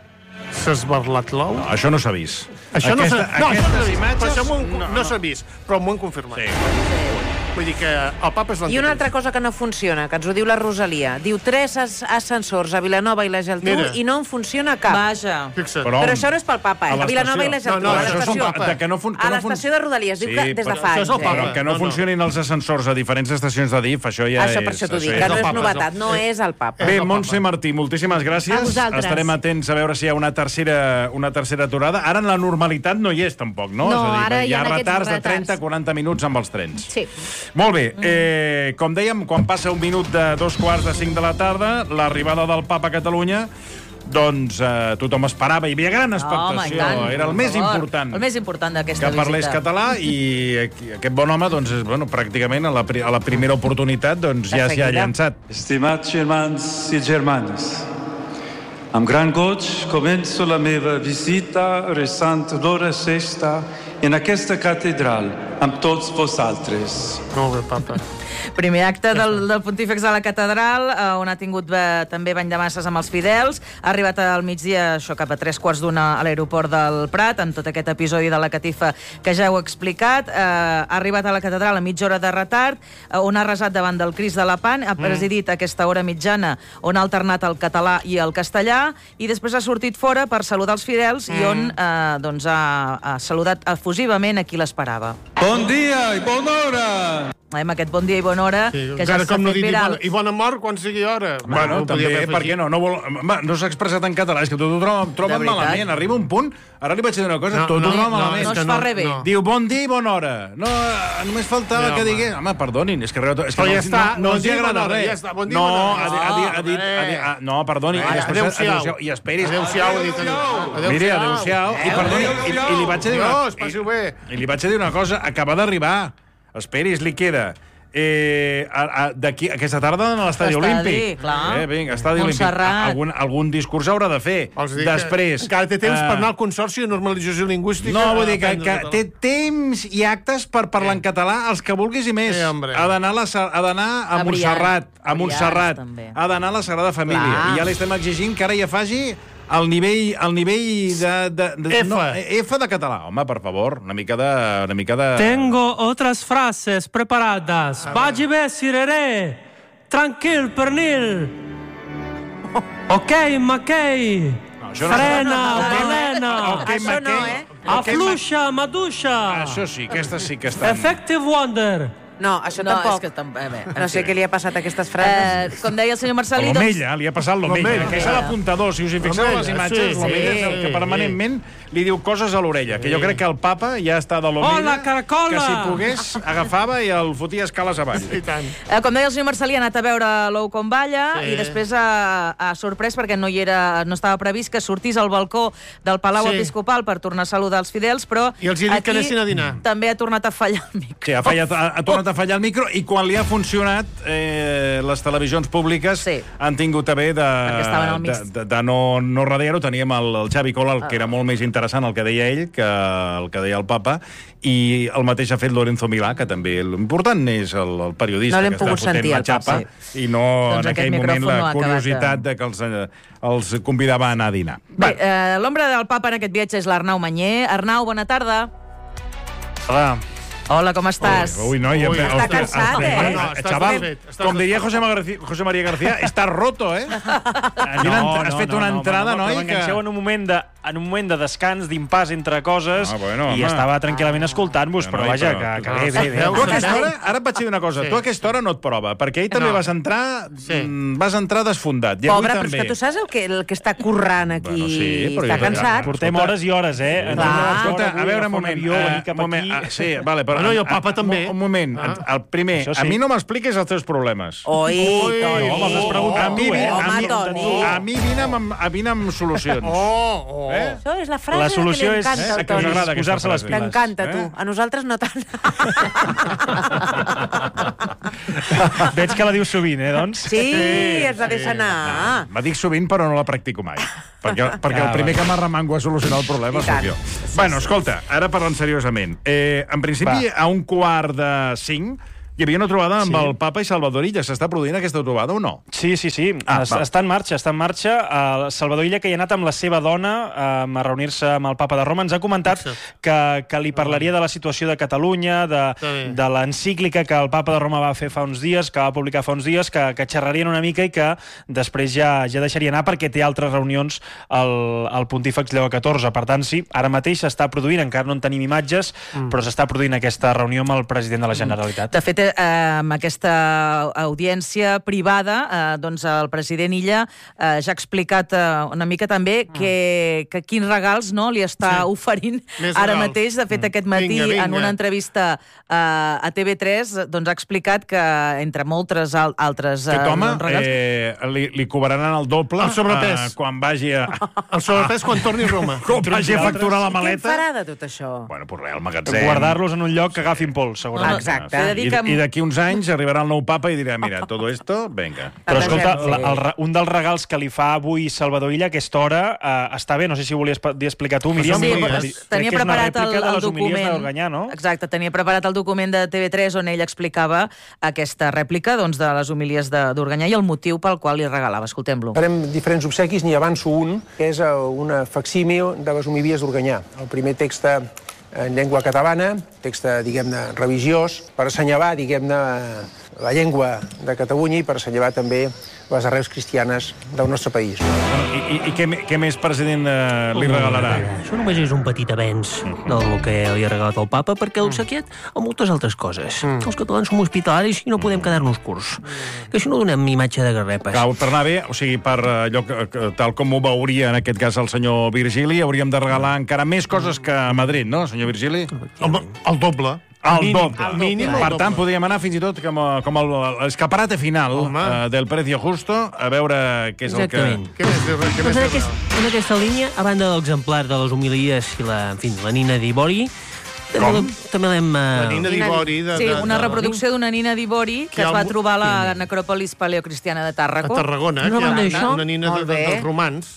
Speaker 2: s'ha esbarlat l'ou.
Speaker 1: No, això no s'ha vist.
Speaker 2: Això no s'ha no, això no s'ha vist,
Speaker 1: imatges...
Speaker 2: però això m'ho han-
Speaker 1: no,
Speaker 2: no,
Speaker 1: no.
Speaker 2: s'ha vist, però m'ho han confirmat.
Speaker 1: Sí.
Speaker 2: Vull dir que el papa és
Speaker 14: I una
Speaker 2: l'anticrist.
Speaker 14: altra cosa que no funciona, que ens ho diu la Rosalia. Diu tres as- ascensors a Vilanova i la Geltrú
Speaker 2: Mira.
Speaker 14: i no en funciona cap.
Speaker 3: Vaja.
Speaker 2: Fixa't.
Speaker 1: Però-
Speaker 14: Però això no és pel papa,
Speaker 1: A
Speaker 14: eh? A Vilanova i la
Speaker 1: l'estació.
Speaker 14: Geltrú.
Speaker 2: No, no,
Speaker 14: a
Speaker 2: això és
Speaker 14: l'estació.
Speaker 2: el papa.
Speaker 1: De que no fun- que
Speaker 14: A
Speaker 1: no fun-
Speaker 14: l'estació de Rodalies. Diu
Speaker 1: Sí,
Speaker 14: que des de
Speaker 1: però
Speaker 14: fa
Speaker 2: això
Speaker 14: anys.
Speaker 2: és el papa.
Speaker 1: Però que no,
Speaker 2: No, no.
Speaker 1: funcionin els ascensors a diferents estacions de D I F, això ja
Speaker 14: Això
Speaker 1: és...
Speaker 14: per això t'ho dic,
Speaker 1: és-
Speaker 14: que no
Speaker 2: el
Speaker 14: és
Speaker 2: papa,
Speaker 14: novetat,
Speaker 2: és
Speaker 14: no és el papa.
Speaker 1: Bé,
Speaker 2: És el
Speaker 1: Montse
Speaker 2: papa.
Speaker 1: Martí, moltíssimes gràcies.
Speaker 5: A vosaltres.
Speaker 1: Estarem atents a veure si hi ha una tercera, una tercera aturada. Ara en la normalitat no hi és, tampoc, no?
Speaker 5: No,
Speaker 1: és a dir,
Speaker 5: ara
Speaker 1: hi
Speaker 5: hi
Speaker 1: ha
Speaker 5: ha aquests
Speaker 1: retards de
Speaker 5: retards.
Speaker 1: trenta a quaranta minuts amb els trens.
Speaker 5: Sí.
Speaker 1: Molt bé, eh, com dèiem, quan passa un minut de dos quarts de cinc de la tarda, l'arribada del papa a Catalunya, doncs eh, tothom esperava, hi havia gran expectació,
Speaker 3: Home,
Speaker 1: era el més important.
Speaker 3: El més important d'aquesta
Speaker 1: Que
Speaker 3: visita.
Speaker 1: parlés català i aquest bon home, doncs, és, bueno, pràcticament a la, pri a la primera oportunitat doncs, ja s'hi ha llançat.
Speaker 10: Estimats germans i germanes, amb gran goig començo la meva visita resant l'hora sexta en aquesta catedral amb tots vosaltres.
Speaker 2: Molt bé, papa.
Speaker 3: Primer acte del, del Pontífex a la catedral, eh, on ha tingut eh, també bany de masses amb els fidels. Ha arribat al migdia, això cap a tres quarts d'una a l'aeroport del Prat, amb tot aquest episodi de la catifa que ja heu explicat. Eh, ha arribat a la catedral a mitja hora de retard, eh, on ha resat davant del Crist de la Pan, ha presidit mm. aquesta hora mitjana, on ha alternat el català i el castellà, i després ha sortit fora per saludar els fidels mm. i on eh, doncs ha, ha saludat efusivament a qui l'esperava.
Speaker 10: Bon dia i bona hora!
Speaker 3: Amb aquest bon dia i bona hora,
Speaker 2: Sí,
Speaker 3: que ja
Speaker 2: encara
Speaker 3: s'ha
Speaker 2: com no
Speaker 3: fet
Speaker 2: dir i
Speaker 3: viral.
Speaker 2: bona, i bona mort quan sigui hora.
Speaker 1: Bueno,
Speaker 2: ho podia
Speaker 1: també,
Speaker 2: haver
Speaker 1: per
Speaker 2: afegit.
Speaker 1: què no? No, vol... Home, no s'ha expressat en català, és que tot ho troben, troben
Speaker 3: De veritat.
Speaker 1: malament. Arriba un punt, ara li vaig dir una cosa,
Speaker 2: No,
Speaker 1: tot
Speaker 2: no,
Speaker 1: ho troben
Speaker 2: no,
Speaker 1: malament.
Speaker 3: no es fa res bé.
Speaker 2: no.
Speaker 1: Diu bon dia i bona hora. No, eh, només faltava
Speaker 2: Sí,
Speaker 1: que
Speaker 2: home.
Speaker 1: digués... Home, perdonin, és que, és que
Speaker 2: Però
Speaker 1: no,
Speaker 2: ja està,
Speaker 1: no, no
Speaker 2: bon
Speaker 1: els hi
Speaker 2: dia i
Speaker 1: agrada
Speaker 2: bona hora,
Speaker 1: res.
Speaker 2: ja està, bon dia i
Speaker 1: no,
Speaker 2: bona hora.
Speaker 1: ha dit, ha dit, ha dit,
Speaker 2: No,
Speaker 1: ha dit, ha, no, perdoni.
Speaker 2: Ai,
Speaker 1: I després,
Speaker 2: adéu-siau.
Speaker 1: adéu-siau. I esperis.
Speaker 2: Adéu-siau, ha dit. Adéu-siau.
Speaker 1: Miri, adéu-siau. I perdoni, i, i li vaig a dir una,
Speaker 2: Adiós, passi-ho bé.
Speaker 1: i, i li vaig a dir una cosa. Acaba d'arribar. Esperis, li queda... Eh, a- a- d'aquí aquesta tarda a l'estadi
Speaker 3: Estadi,
Speaker 1: olímpic.
Speaker 3: clar.
Speaker 1: Eh, vinga, estadi olímpic.
Speaker 3: Montserrat.
Speaker 1: Algun, algun discurs haurà de fer.
Speaker 2: Vols dir que
Speaker 1: Després...
Speaker 2: encara té temps
Speaker 1: eh,
Speaker 2: per anar al Consorci de Normalització Lingüística.
Speaker 1: No, vull dir que,
Speaker 2: a
Speaker 1: que
Speaker 2: aprendre
Speaker 1: té
Speaker 2: català.
Speaker 1: temps i actes per parlar en català els que vulguis i més.
Speaker 2: Sí, hombre.
Speaker 1: ha d'anar a, la sa- ha d'anar a,
Speaker 3: A
Speaker 1: Montserrat,
Speaker 3: Brians.
Speaker 1: a Montserrat.
Speaker 3: Brians, també.
Speaker 1: Ha d'anar a la Sagrada Família.
Speaker 3: Clar.
Speaker 1: I ja li estem exigint que ara ja faci el nivell, el nivell de, de, de,
Speaker 2: F.
Speaker 1: No, F de català. Home, per favor, una mica de... Una mica de...
Speaker 8: Tengo otras frases preparadas. Vagi bé, sireré. Tranquil, pernil. Ok, Mackey.
Speaker 1: No, això no-
Speaker 8: Frena,
Speaker 3: no, no, no.
Speaker 8: balena.
Speaker 1: Ok,
Speaker 14: Això no,
Speaker 1: Mackey.
Speaker 14: eh?
Speaker 1: Ok,
Speaker 8: Afluixa, maduixa.
Speaker 1: Això sí, aquestes sí que estan...
Speaker 8: Effective Wonder.
Speaker 14: No, això
Speaker 3: No,
Speaker 14: tampoc.
Speaker 3: és que tam- eh, bé,
Speaker 14: No sé què li ha passat a aquestes frases.
Speaker 3: Eh, com deia el senyor Marcelí, doncs...
Speaker 1: L'Omella, li ha passat l'Omella.
Speaker 2: L'Omella.
Speaker 1: Que és l'apuntador. Si us hi fixeu a les
Speaker 2: L'Omella,
Speaker 1: imatges,
Speaker 2: sí,
Speaker 1: l'Omella
Speaker 2: sí,
Speaker 1: és el que
Speaker 2: sí.
Speaker 1: permanentment li diu coses a l'orella. Que jo crec que el papa ja està de l'Omella.
Speaker 8: Hola, caracola!
Speaker 1: Que si pogués, agafava i el fotia escales avall.
Speaker 2: I tant.
Speaker 3: Eh, com deia el senyor Marcelí, ha anat a veure l'ou com balla
Speaker 2: Sí.
Speaker 3: i després ha, ha sorprès, perquè no hi era, no estava previst que sortís al balcó del Palau
Speaker 2: Sí.
Speaker 3: Episcopal per tornar a saludar els fidels, però
Speaker 2: I els hi ha dit que
Speaker 3: aquí
Speaker 2: anessin a dinar.
Speaker 3: també ha tornat a fallar el micro.
Speaker 1: Sí, ha, fallat, ha, ha tornat a fallar el micro i quan li ha funcionat, eh, les televisions públiques
Speaker 3: Sí.
Speaker 1: han tingut a bé de,
Speaker 3: Perquè estaven al
Speaker 1: de,
Speaker 3: mig.
Speaker 1: de, de no, no radiar-ho. Teníem el, el Xavi Cola, el que era molt més interessant el que deia ell que el que deia el papa, i el mateix ha fet Lorenzo Milà, que també l'important és el, el periodista
Speaker 14: No l'hem
Speaker 1: que està
Speaker 14: pogut
Speaker 1: fotent
Speaker 14: sentir,
Speaker 1: la
Speaker 14: el papa.
Speaker 1: xapa, i no
Speaker 3: Doncs
Speaker 1: en
Speaker 3: aquest
Speaker 1: aquell moment
Speaker 3: micròfon
Speaker 1: la
Speaker 3: no ha acabat
Speaker 1: curiositat
Speaker 3: de-
Speaker 1: de que els, eh, els convidava a anar a dinar.
Speaker 3: Bé, eh, l'ombra del papa en aquest viatge és l'Arnau Manyer. Arnau, bona tarda.
Speaker 1: Hola.
Speaker 3: Hola, com estàs?
Speaker 1: Ui, no, ja...
Speaker 2: Ui,
Speaker 14: està cansat, eh?
Speaker 2: No, no, estàs
Speaker 1: Xaval,
Speaker 2: desfet, estàs
Speaker 1: com diria José, Magarci- José María García, estàs roto, eh? No, has fet una entrada,
Speaker 15: no,
Speaker 1: noi,
Speaker 15: però m'enganxeu
Speaker 1: que...
Speaker 15: en un moment de en un moment de descans, d'impàs entre coses,
Speaker 1: Ah, bueno,
Speaker 15: i
Speaker 1: home.
Speaker 15: estava tranquil·lament escoltant-vos, però
Speaker 1: noi,
Speaker 15: vaja,
Speaker 1: però-
Speaker 15: que, que bé, bé, bé.
Speaker 1: Tu a aquesta hora, ara et vaig dir una cosa,
Speaker 2: Sí.
Speaker 1: tu a aquesta hora no et prova, perquè ahir també
Speaker 2: No.
Speaker 1: vas entrar
Speaker 2: Sí.
Speaker 1: mm, vas entrar desfondat, i avui
Speaker 14: Pobre, però és
Speaker 1: també.
Speaker 14: que tu saps el que, el que està currant aquí?
Speaker 1: Bueno, sí, però
Speaker 14: està
Speaker 1: jo-
Speaker 14: cansat.
Speaker 15: Portem hores i hores, eh? Ens hem
Speaker 14: Clar.
Speaker 15: llevat
Speaker 1: Escolta,
Speaker 15: d'hora
Speaker 1: a
Speaker 15: avui,
Speaker 1: veure, un
Speaker 15: agafar
Speaker 1: moment.
Speaker 15: avió, venir
Speaker 1: eh,
Speaker 15: cap
Speaker 1: moment
Speaker 15: aquí.
Speaker 1: ah, sí, vale, però...
Speaker 2: Bueno, i el papa
Speaker 1: ah,
Speaker 2: també.
Speaker 1: Un moment, el primer,
Speaker 15: Això sí.
Speaker 1: a mi no m'expliquis els teus problemes.
Speaker 14: Oi,
Speaker 2: Ui,
Speaker 14: Toni.
Speaker 15: no, me'ls has preguntat
Speaker 1: A mi,
Speaker 15: tu, eh?
Speaker 1: a
Speaker 14: Home,
Speaker 1: mi,
Speaker 14: Toni.
Speaker 1: a mi vine amb, a vine amb solucions.
Speaker 2: Oh, oh.
Speaker 1: Eh?
Speaker 14: Això és la frase
Speaker 15: La solució
Speaker 14: que li
Speaker 15: és
Speaker 14: encanta
Speaker 15: eh,
Speaker 14: al
Speaker 15: que us
Speaker 14: Toni.
Speaker 15: agrada posar-se les piles.
Speaker 14: T'encanta,
Speaker 1: Eh?
Speaker 14: tu. A nosaltres no tant.
Speaker 15: Veig que la dius sovint, eh, doncs?
Speaker 14: Sí, ens la deixa anar.
Speaker 1: La dic sovint, però no la practico mai. Perquè, perquè
Speaker 15: Ah,
Speaker 1: el primer
Speaker 15: va.
Speaker 1: que m'arremango a solucionar el problema
Speaker 14: I
Speaker 1: soc
Speaker 14: tant.
Speaker 1: jo. Bueno, escolta, ara parlant seriosament. Eh, en principi,
Speaker 15: Va.
Speaker 1: a un quart de cinc, hi havia una trobada amb
Speaker 15: Sí.
Speaker 1: el papa i Salvador Illa. S'està produint aquesta trobada o no?
Speaker 15: Sí, sí, sí.
Speaker 1: Ah,
Speaker 15: Es,
Speaker 1: va.
Speaker 15: està en marxa, està en marxa. Uh, Salvador Illa, que hi ha anat amb la seva dona uh, a reunir-se amb el papa de Roma, ens ha comentat que, que li parlaria de la situació de Catalunya, de,
Speaker 2: bé.
Speaker 15: de l'encíclica que el papa de Roma va fer fa uns dies, que va publicar fa uns dies, que, que xerrarien una mica i que després ja, ja deixaria anar perquè té altres reunions al, al pontífex Lleó catorze. Per tant, sí, ara mateix s'està produint, encara no en tenim imatges, mm. però s'està produint aquesta reunió amb el president de la Generalitat.
Speaker 3: De fet, Bé, eh, amb aquesta audiència privada, eh, doncs el president Illa eh, ja ha explicat eh, una mica també que, que quins regals no, li està sí. oferint Més ara regals. mateix. De fet, aquest matí, vinga, vinga. en una entrevista eh, a T V tres, doncs ha explicat que, entre moltes al altres eh,
Speaker 1: Aquest home
Speaker 3: regals...
Speaker 1: eh, li, li cobraran el doble
Speaker 2: el sobrepès.
Speaker 1: Eh, quan vagi a...
Speaker 2: El sobrepès quan torni a Roma.
Speaker 1: Quan vagi a facturar la maleta.
Speaker 14: Què farà de tot això?
Speaker 1: Bueno, pues res, al magatzem.
Speaker 15: Guardar-los en un lloc que agafin pols, segurament.
Speaker 14: Exacte.
Speaker 1: I, i d'aquí uns anys arribarà el nou papa i dirà, mira, todo esto, venga.
Speaker 15: Però escolta, la, el, un dels regals que li fa avui Salvador Illa a aquesta hora eh, està bé, no sé si volies dir-explicar tu, Míriam.
Speaker 3: Sí,
Speaker 15: però,
Speaker 3: tenia preparat el, el document.
Speaker 15: Organyà, no?
Speaker 3: Exacte, tenia preparat el document de T V tres on ell explicava aquesta rèplica doncs, de les homilies d'Organyà i el motiu pel qual li regalava. Escoltem-lo.
Speaker 16: Farem diferents obsequis, n'hi avanço un, que és una facsímil de les homilies d'Organyà. El primer text en llengua catalana, text, diguem-ne, religiós, per assenyalar, diguem-ne, la llengua de Catalunya i per assenyalar també les arrels cristianes del nostre país.
Speaker 1: I, i, i què, què més, president, eh, li regalarà?
Speaker 17: Això només és un petit avenç del que li ha regalat el papa, perquè l'ha obsequiat amb moltes altres coses. Mm. Els catalans som hospitalaris i no podem quedar-nos curts. Que això no donem imatge de garrepes.
Speaker 1: Clar, per anar bé, o sigui, per allò que, tal com ho veuria en aquest cas el senyor Virgili, hauríem de regalar encara més coses que a Madrid, no, senyor Virgili?
Speaker 2: Home, el doble.
Speaker 1: El doble.
Speaker 2: El mínim,
Speaker 1: per tant, podríem anar fins i tot com, a, com l'escaparate final uh, del Precio Justo, a veure què és
Speaker 17: Exactament.
Speaker 1: el que...
Speaker 2: Què més, què
Speaker 17: doncs
Speaker 2: més
Speaker 17: en, aquest, en aquesta línia, a banda de l'exemplar de les homilies i la, en fi, la Nina d'Ibori, també, també l'hem... Uh...
Speaker 2: La Nina d'Ibori... De,
Speaker 3: sí,
Speaker 2: de,
Speaker 3: una
Speaker 2: de,
Speaker 3: reproducció d'una Nina d'Ibori que es va trobar a la necròpolis paleocristiana de Tàrraco.
Speaker 2: A Tarragona,
Speaker 17: no,
Speaker 2: que hi
Speaker 17: ha
Speaker 2: una Nina de, de, dels romans,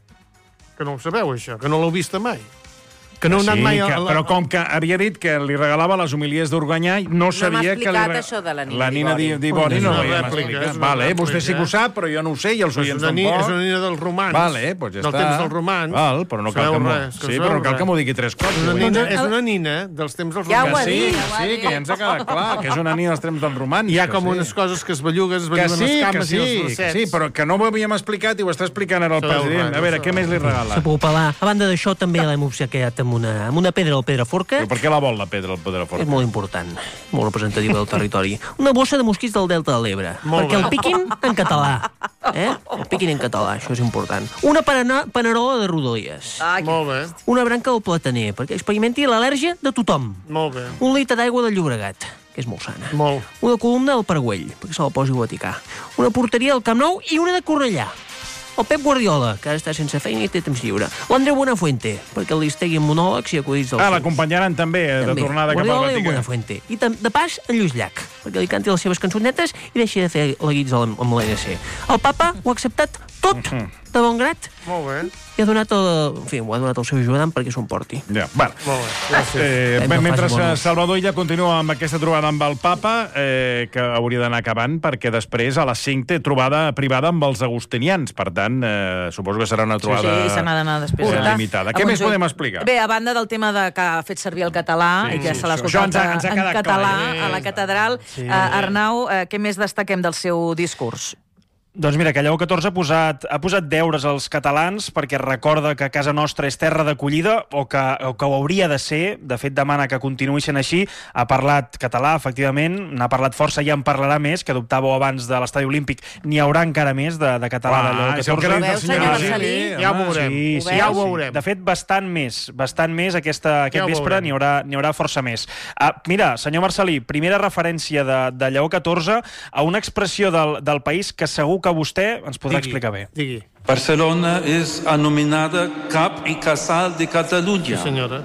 Speaker 2: que no ho sabeu, això, que no l'heu vist mai. Que no
Speaker 1: sí,
Speaker 2: mai a,
Speaker 1: que,
Speaker 2: a la...
Speaker 1: però com que havia dit que li regalava les homilies d'Organyà, no sabia
Speaker 14: no
Speaker 1: que... No
Speaker 14: m'ha explicat això de la Nina,
Speaker 1: la Nina d'Ibori. No, no ho havia explicat. Vale, vostè sí que ho sap, però jo no ho sé, i els oients tampoc.
Speaker 2: És una Nina dels romans.
Speaker 1: Vale, pues ja
Speaker 2: del
Speaker 1: està.
Speaker 2: temps dels romans.
Speaker 1: Val, però no cal que, res, que, sí, però no cal que m'ho digui tres cops.
Speaker 2: Una nina, és una nina dels temps dels romans.
Speaker 14: Ja ho ha
Speaker 1: sí,
Speaker 14: dit.
Speaker 1: Sí, que ja ens ha quedat clar, que és una nina dels temps dels romans.
Speaker 2: Hi ha com unes coses que es belluguen, es belluguen les cames i els bracets.
Speaker 1: Sí, però que no ho havíem explicat i ho està explicant ara el president. A veure, què més li regala?
Speaker 17: A banda d'això, també l'hem obsequiat amb una pedra al Pedraforca.
Speaker 1: Per què la vol, la pedra, el Pedraforca?
Speaker 17: És molt important, molt representativa del territori. Una bossa de mosquits del Delta de l'Ebre, perquè el piquin en català. Eh? El piquin en català, això és important. Una panerola de rodalies.
Speaker 2: Ah, molt bé.
Speaker 17: Una branca del plataner, perquè experimenti l'al·lèrgia de tothom.
Speaker 2: Molt bé.
Speaker 17: Un litre d'aigua del Llobregat, que és molt sana.
Speaker 2: Molt.
Speaker 17: Una columna del Paragüell, perquè se la posi al Vaticà. Una porteria del Camp Nou i una de Cornellà. El Pep Guardiola, que ara està sense feina i té temps lliure. L'Andreu Buenafuente, perquè li estegui monòlegs i acudits dels
Speaker 1: Ah, l'acompanyaran també, també, de tornada cap al
Speaker 17: Guardiola
Speaker 1: Vaticà.
Speaker 17: i Buenafuente. I de pas, en Lluís Llach, perquè li canti les seves cançonetes i deixi de fer leguits amb l'N C. El papa ho ha acceptat tot, de bon grat.
Speaker 2: Molt bé.
Speaker 17: I ha donat el, en fi, ho ha donat el seu ajudant perquè s'ho emporti.
Speaker 1: Ja, bueno.
Speaker 2: Molt bé. Gràcies.
Speaker 1: Eh, ben, mentre Salvador Illa continua amb aquesta trobada amb el papa, eh, que hauria d'anar acabant, perquè després a les cinc té trobada privada amb els agustinians. Per tant, eh, suposo que serà una trobada
Speaker 3: sí, sí, se n'ha d'anar després.
Speaker 1: eh, limitada. Què més podem explicar?
Speaker 3: Bé, a banda del tema de que ha fet servir el català
Speaker 1: Sí,
Speaker 3: i que
Speaker 1: sí,
Speaker 3: se l'ha
Speaker 1: això
Speaker 3: escoltat
Speaker 1: ens ha- ens ha
Speaker 3: en
Speaker 1: quedat
Speaker 3: català
Speaker 1: clar, eh?
Speaker 3: a la catedral,
Speaker 15: Sí.
Speaker 3: eh, Arnau, eh, què més destaquem del seu discurs?
Speaker 15: Doncs mira, que Lleó catorze ha posat, ha posat deures als catalans perquè recorda que casa nostra és terra d'acollida o, que, o que ho hauria de ser. De fet, demana que continuï sent així. Ha parlat català, efectivament, n'ha parlat força i en parlarà més, que dubtàveu abans de l'estadi olímpic. N'hi haurà encara més de, de català
Speaker 1: Ah,
Speaker 15: de Lleó
Speaker 1: és el que
Speaker 15: catorze.
Speaker 1: diu el senyor Marcelí.
Speaker 2: Ja ho veurem.
Speaker 15: Sí, sí,
Speaker 2: Ja ho
Speaker 15: sí.
Speaker 2: veurem.
Speaker 15: De fet, bastant més. Bastant més aquesta, aquest
Speaker 2: Ja ho
Speaker 15: vespre
Speaker 2: veurem.
Speaker 15: n'hi haurà, n'hi haurà força més. Ah, mira, senyor Marcelí, primera referència de, de Lleó catorze a una expressió del, del país que segur que vostè ens podrà
Speaker 2: Digui,
Speaker 15: explicar bé.
Speaker 2: Digui.
Speaker 10: Barcelona és anomenada cap i casal de Catalunya.
Speaker 2: Sí, senyora.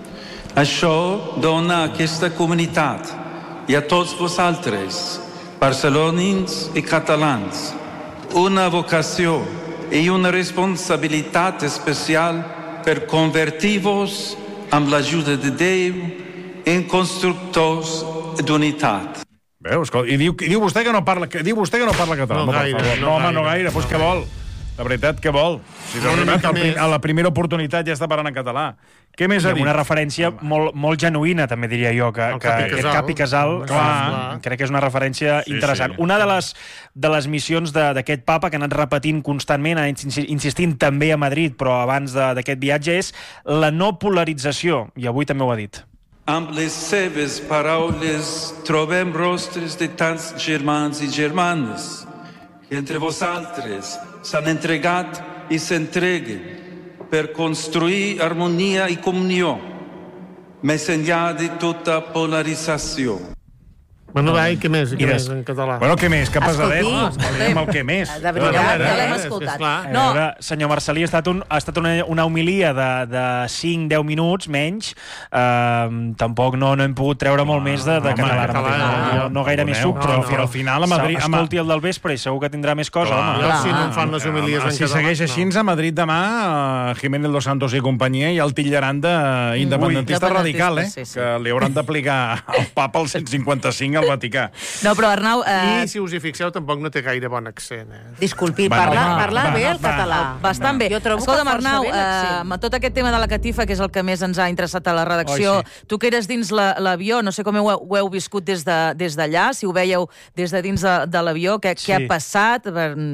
Speaker 10: Això dona a aquesta comunitat i a tots vosaltres, barcelonins i catalans, una vocació i una responsabilitat especial per convertir-vos amb l'ajuda de Déu en constructors d'unitat.
Speaker 1: Veus? I diu, i diu vostè que no parla, que, diu vostè que no parla català.
Speaker 2: No
Speaker 1: home, per
Speaker 2: gaire,
Speaker 1: favor.
Speaker 2: no
Speaker 1: no, home,
Speaker 2: gaire.
Speaker 1: no gaire. Pues què vol? La veritat, què vol? Si de
Speaker 2: Una
Speaker 1: veritat,
Speaker 2: mica
Speaker 1: al prim,
Speaker 2: més.
Speaker 1: a la primera oportunitat ja està parlant en català. Què més ha
Speaker 15: I amb
Speaker 1: dit?
Speaker 15: una referència molt, molt genuïna, també diria jo, que,
Speaker 2: El
Speaker 15: que
Speaker 2: Cap i
Speaker 15: aquest
Speaker 2: Casal.
Speaker 15: cap i casal,
Speaker 2: Clar,
Speaker 15: clar,
Speaker 2: clar.
Speaker 15: crec que és una referència
Speaker 1: Sí,
Speaker 15: interessant.
Speaker 1: sí.
Speaker 15: Una de les, de les missions de- d'aquest papa, que ha anat repetint constantment, ha anat insi- insistint també a Madrid, però abans de- d'aquest viatge, és la no polarització, i avui també ho ha dit.
Speaker 10: amb les seves paraules trobem rostres de tants germans i germanes que entre vosaltres s'han entregat i s'entreguen per construir harmonia i comunió, més enllà de tota polarització.
Speaker 2: Bueno, va, i què més, què més en català?
Speaker 1: Bueno, què més? Que pesadet.
Speaker 3: Escolti,
Speaker 1: el què més.
Speaker 3: De veritat, ja l'hem escoltat.
Speaker 15: No. Veure, senyor Marcelí, ha estat, un, ha estat una, una homilia de, de cinc a deu minuts, menys. Uh, tampoc no, no hem pogut treure molt més de, de català. català no, no, no gaire més suc, però no, no. Al final a Madrid... Escolti el del vespre i segur que tindrà més cosa.
Speaker 2: Clar, home. Clar, si no em fan les homilies en català.
Speaker 1: Si segueix així, a Madrid demà, Jiménez Dos Santos i companyia i el titllaran d'independentista radical, eh? Que li hauran d'aplicar al papa el cent cinquanta-cinc al Vaticà.
Speaker 3: No, però Arnau...
Speaker 2: Eh... I, si us hi fixeu, tampoc no té gaire bon accent, eh?
Speaker 14: Disculpi, bueno, parla, va, parla va, bé el va, català.
Speaker 3: Bastant bé.
Speaker 14: Jo trobo
Speaker 3: Escolta'm,
Speaker 14: que
Speaker 3: Arnau,
Speaker 14: força bé
Speaker 3: eh, amb tot aquest tema de la catifa, que és el que més ens ha interessat a la redacció, oh, sí. Tu que eres dins l'avió, no sé com ho, ho heu viscut des d'allà, de, des si ho veieu des de dins de, de l'avió, què, sí. què ha passat?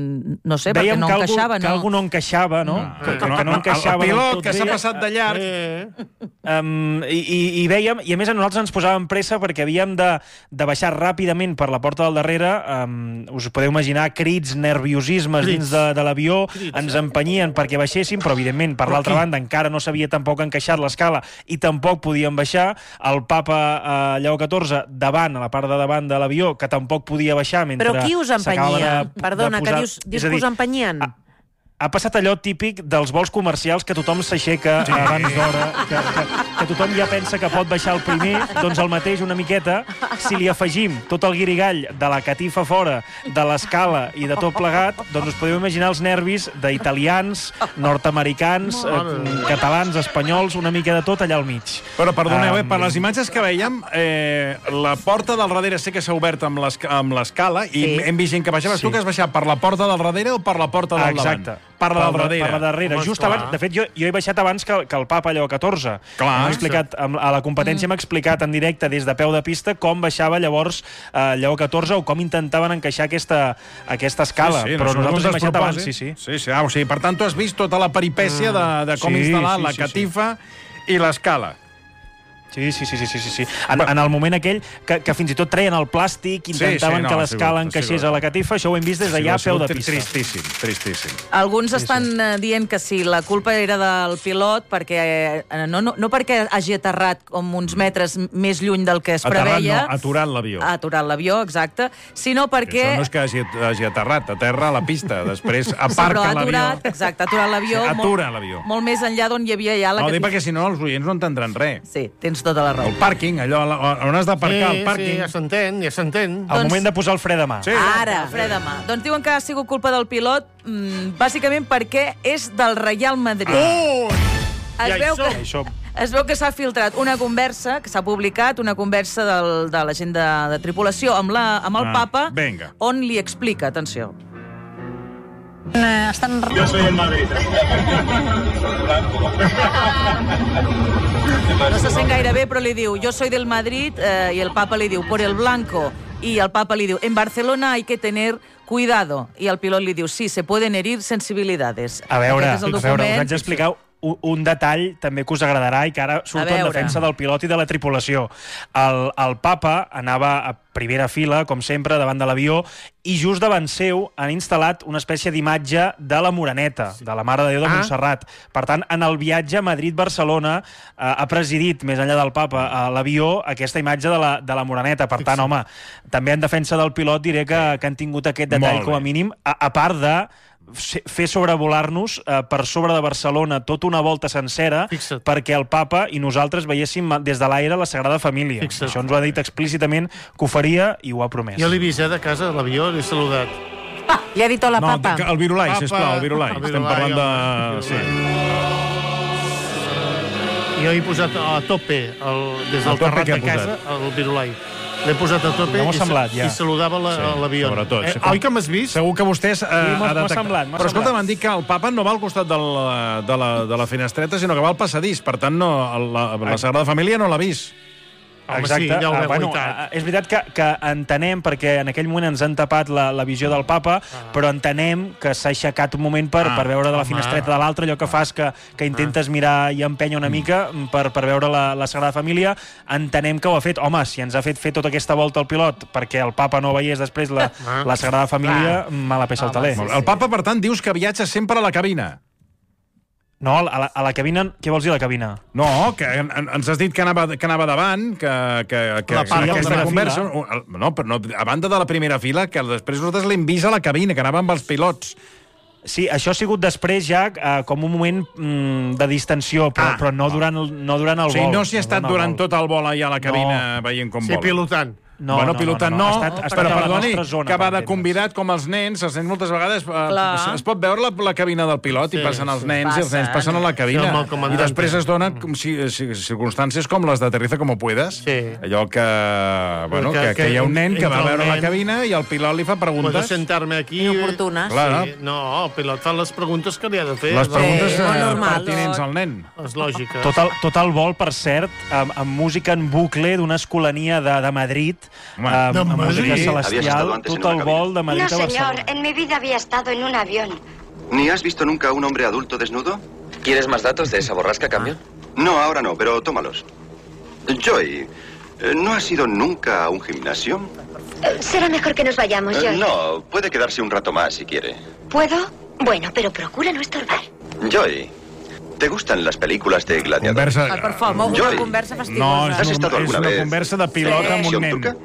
Speaker 3: No sé,
Speaker 15: Dèiem
Speaker 3: perquè no
Speaker 15: que
Speaker 3: encaixava,
Speaker 15: algú,
Speaker 3: no?
Speaker 15: Que algú no encaixava, no?
Speaker 1: no que, que, no, que no encaixava. El pilot que s'ha passat de llarg.
Speaker 15: Eh. Um, i, i, I vèiem, i a més a nosaltres ens posàvem pressa perquè havíem de, de baixar ràpidament per la porta del darrere, um, us podeu imaginar crits, nerviosismes crits. dins de, de l'avió, ens empenyien perquè baixéssim, però evidentment per l'altra banda encara no s'havia tampoc encaixat l'escala i tampoc podíem baixar. El papa eh, Lleó catorze davant, a la part de davant de l'avió, que tampoc podia baixar mentre...
Speaker 14: Però qui us empenyia?
Speaker 15: De,
Speaker 14: Perdona,
Speaker 15: de posar...
Speaker 14: que dius, dius que us empenyien?
Speaker 15: A, ha passat allò típic dels vols comercials que tothom s'aixeca sí. abans d'hora, que, que, que tothom ja pensa que pot baixar el primer, doncs el mateix una miqueta, si li afegim tot el guirigall de la catifa fora, de l'escala i de tot plegat, doncs us podeu imaginar els nervis d'italians, nord-americans, eh, catalans, espanyols, una mica de tot allà al mig.
Speaker 1: Però perdoneu, um, eh, per les
Speaker 15: um,
Speaker 1: imatges que veiem, eh, la porta del darrere sé que s'ha obert amb l'escala i sí. hem vist gent que baixava. Sí. Tu que has baixat per la porta del darrere o per la porta del davant?
Speaker 15: Exacte. Per la del darrere. Per la darrere. Just abans, de fet, jo, jo he baixat abans que, que el papa Lleó catorze.
Speaker 1: Clar.
Speaker 15: Hem explicat, a la competència mm. hem explicat en directe des de peu de pista com baixava llavors eh, Lleó catorze o com intentaven encaixar aquesta, aquesta escala. Sí, sí, però no nosaltres hem baixat abans, sí, sí.
Speaker 1: sí, sí. Ah, o sigui, per tant, tu has vist tota la peripècia mm. de, de com sí, instal·lar sí, la catifa sí, sí. i l'escala.
Speaker 15: Sí, sí, sí, sí, sí, sí. En, en el moment aquell que, que fins i tot treien el plàstic, intentaven sí, sí, no, que l'escala encaixés a la catifa, això ho hem vist des d'allà a peu de pista.
Speaker 1: Tristíssim, tristíssim.
Speaker 3: Alguns
Speaker 1: sí,
Speaker 3: estan
Speaker 1: sí.
Speaker 3: dient que sí, la culpa era del pilot, perquè no, no, no perquè hagi aterrat com uns metres més lluny del que es
Speaker 1: aterrat,
Speaker 3: preveia.
Speaker 1: No, aturat l'avió.
Speaker 3: Aturat l'avió, exacte. Sinó perquè...
Speaker 1: Això no és que hagi, hagi aterrat, aterra a la pista, després aparca
Speaker 3: sí,
Speaker 1: l'avió.
Speaker 3: Exacte, aturat l'avió.
Speaker 1: Sí, atura l'avió.
Speaker 3: Molt, molt més enllà d'on hi havia ja la
Speaker 1: no,
Speaker 3: catifa.
Speaker 1: No, perquè si no els oients no entendran res.
Speaker 3: Sí, tens tota la raó.
Speaker 1: El pàrquing, allò on has d'aparcar,
Speaker 2: sí,
Speaker 1: el pàrquing.
Speaker 2: Sí, ja s'entén, ja s'entén.
Speaker 15: Al doncs... moment de posar el fre de mà.
Speaker 3: Sí. Ara, fre de mà. Doncs diuen que ha sigut culpa del pilot, mmm, bàsicament perquè és del Real Madrid.
Speaker 2: Oh!
Speaker 3: Es
Speaker 2: ja
Speaker 3: veu
Speaker 2: hi
Speaker 3: que...
Speaker 2: som.
Speaker 3: Es veu que s'ha filtrat una conversa, que s'ha publicat, una conversa del, de la gent de, de tripulació amb, la, amb el
Speaker 1: ah,
Speaker 3: papa,
Speaker 1: venga.
Speaker 3: On li explica, atenció.
Speaker 18: Eh, estan...
Speaker 7: Jo soy el Madrid.
Speaker 3: No se sent gaire bé, però li diu, jo soy del Madrid, eh, i el papa li diu, por el blanco, i el papa li diu, en Barcelona hay que tener cuidado, i el pilot li diu, sí, se pueden herir sensibilidades.
Speaker 15: A veure, a veure, us haig d'explicar un, un detall també que us agradarà i que ara surt en defensa del pilot i de la tripulació. El, el papa anava a primera fila, com sempre, davant de l'avió, i just davant seu han instal·lat una espècie d'imatge de la Moreneta, de la Mare de Déu de ah. Montserrat. Per tant, en el viatge Madrid-Barcelona eh, ha presidit, més enllà del papa, a l'avió, aquesta imatge de la, de la Moreneta. Per tant, home, també en defensa del pilot diré que, que han tingut aquest detall com a mínim, a, a part de fer sobrevolar-nos eh, per sobre de Barcelona tota una volta sencera. Fixa't. Perquè el papa i nosaltres veiéssim des de l'aire la Sagrada Família. Fixa't. Això ens ho ha dit explícitament que ho faria i ho ha promès.
Speaker 2: Jo l'he vist, eh, de casa, a l'avió, l'he saludat.
Speaker 14: Ah, li ha dit hola,
Speaker 1: no,
Speaker 14: papa.
Speaker 1: El virulai, papa, sisplau, el virulai. El virulai. Estem parlant de... Sí.
Speaker 2: Jo he posat a tope, el, des del terrat de casa, el virulai. L'he posat a tope i, semblat, ja. i saludava l'avió. La, sí, eh, oi que m'has vist?
Speaker 1: Segur que vostès... Eh,
Speaker 15: sí, m'ha semblat.
Speaker 1: Però escolta, m'han dit que el papa no va al costat del, de, la, de la finestreta, sinó que va al passadís. Per tant, no, la, la Sagrada Família no l'ha vist.
Speaker 2: Home,
Speaker 15: Exacte.
Speaker 2: sí, ja ho
Speaker 15: Ah,
Speaker 2: veu,
Speaker 15: bueno,
Speaker 2: veritat.
Speaker 15: és veritat que, que entenem, perquè en aquell moment ens han tapat la, la visió del papa, ah. però entenem que s'ha aixecat un moment per,
Speaker 2: Ah,
Speaker 15: per veure de la
Speaker 2: home.
Speaker 15: finestreta de l'altre, allò que fas que, que intentes mirar i empènyer una mica per, per veure la, la Sagrada Família. Entenem que ho ha fet. Home, si ens ha fet fer tota aquesta volta al pilot perquè el papa no veiés després la,
Speaker 2: Ah.
Speaker 15: la Sagrada Família, mala peça al taler.
Speaker 1: El papa, per tant, dius que viatja sempre a la cabina.
Speaker 15: No, a la, a la cabina... Què vols dir, a la cabina?
Speaker 1: No, que en, en, ens has dit que anava, que anava davant, que... que, que
Speaker 15: La part
Speaker 1: que
Speaker 15: de
Speaker 1: aquesta
Speaker 15: la
Speaker 1: conversa...
Speaker 15: fila.
Speaker 1: No, però no, a banda de la primera fila, que després nosaltres l'hem vist a la cabina, que anava amb els pilots.
Speaker 15: Sí, això ha sigut després ja eh, com un moment mm, de distensió, però,
Speaker 1: Ah.
Speaker 15: però no, durant el, no durant el
Speaker 1: O sigui,
Speaker 15: vol.
Speaker 1: no s'hi ha estat durant tot el vol allà a la cabina veient com
Speaker 2: Sí,
Speaker 1: vola.
Speaker 2: pilotant.
Speaker 15: No,
Speaker 1: bueno,
Speaker 15: no,
Speaker 1: pilotant
Speaker 15: no, no,
Speaker 1: no,
Speaker 15: ha estat- ha estat
Speaker 1: però
Speaker 15: a la
Speaker 1: perdoni,
Speaker 15: nostra zona,
Speaker 1: que va
Speaker 15: per
Speaker 1: de
Speaker 15: entendre's.
Speaker 1: convidat com els nens, els nens moltes vegades eh,
Speaker 3: Clar.
Speaker 1: es pot veure la, la cabina del pilot
Speaker 2: Sí,
Speaker 1: i passen els
Speaker 2: sí.
Speaker 1: nens i els nens passen a la cabina.
Speaker 2: Sí, amb el
Speaker 1: I
Speaker 2: comandante.
Speaker 1: després es dona com si, si, circumstàncies com les de Aterriza como puedas.
Speaker 2: Sí.
Speaker 1: Allò que, bueno,
Speaker 2: Que-
Speaker 1: que, que,
Speaker 2: que
Speaker 1: hi ha un nen que va a
Speaker 2: entra el
Speaker 1: veure la
Speaker 2: nen.
Speaker 1: cabina i el pilot li fa
Speaker 2: Puedo
Speaker 1: preguntes.
Speaker 2: sentarme aquí...
Speaker 14: Inoportunes.
Speaker 1: Clar.
Speaker 2: Sí. No, el pilot fa les preguntes que li ha de fer.
Speaker 1: Les preguntes
Speaker 14: Sí,
Speaker 1: eh,
Speaker 14: molt normal.
Speaker 1: pertinents al nen.
Speaker 2: Les lògiques.
Speaker 15: Tot el, tot el vol, per cert, amb, amb música en bucle d'una escolania de, de Madrid,
Speaker 1: Home,
Speaker 15: amb,
Speaker 2: de
Speaker 15: amb música
Speaker 2: Madrid?
Speaker 19: ¿Habías
Speaker 15: celestial,
Speaker 19: estado antes en
Speaker 15: tot
Speaker 19: una
Speaker 15: el
Speaker 19: cabina?
Speaker 15: vol de Madrid
Speaker 20: No,
Speaker 15: a
Speaker 20: señor.
Speaker 15: Barcelona.
Speaker 20: En mi vida había estado en un avión.
Speaker 19: ¿Ni has visto nunca a un hombre adulto desnudo?
Speaker 21: ¿Quieres más datos de esa borrasca, cambio?
Speaker 19: No, ahora no, pero tómalos. Joy, eh, ¿no has ido nunca a un gimnasio?
Speaker 20: Eh, Será mejor que nos vayamos,
Speaker 19: Eh,
Speaker 20: Joy.
Speaker 19: no, puede quedarse un rato más si quiere.
Speaker 20: ¿Puedo? Bueno, pero procura no estorbar.
Speaker 19: Joy, ¿te gustan las películas de gladiador?
Speaker 1: Conversa...
Speaker 14: Ai, per favor, una
Speaker 19: Joy.
Speaker 14: conversa
Speaker 1: No,
Speaker 14: fastigosa.
Speaker 1: és,
Speaker 19: Has estat
Speaker 1: normal, és
Speaker 19: alguna
Speaker 1: una
Speaker 19: vez
Speaker 1: conversa de pilot
Speaker 14: Sí.
Speaker 1: amb un
Speaker 19: ¿Acción
Speaker 1: nen.
Speaker 19: turca?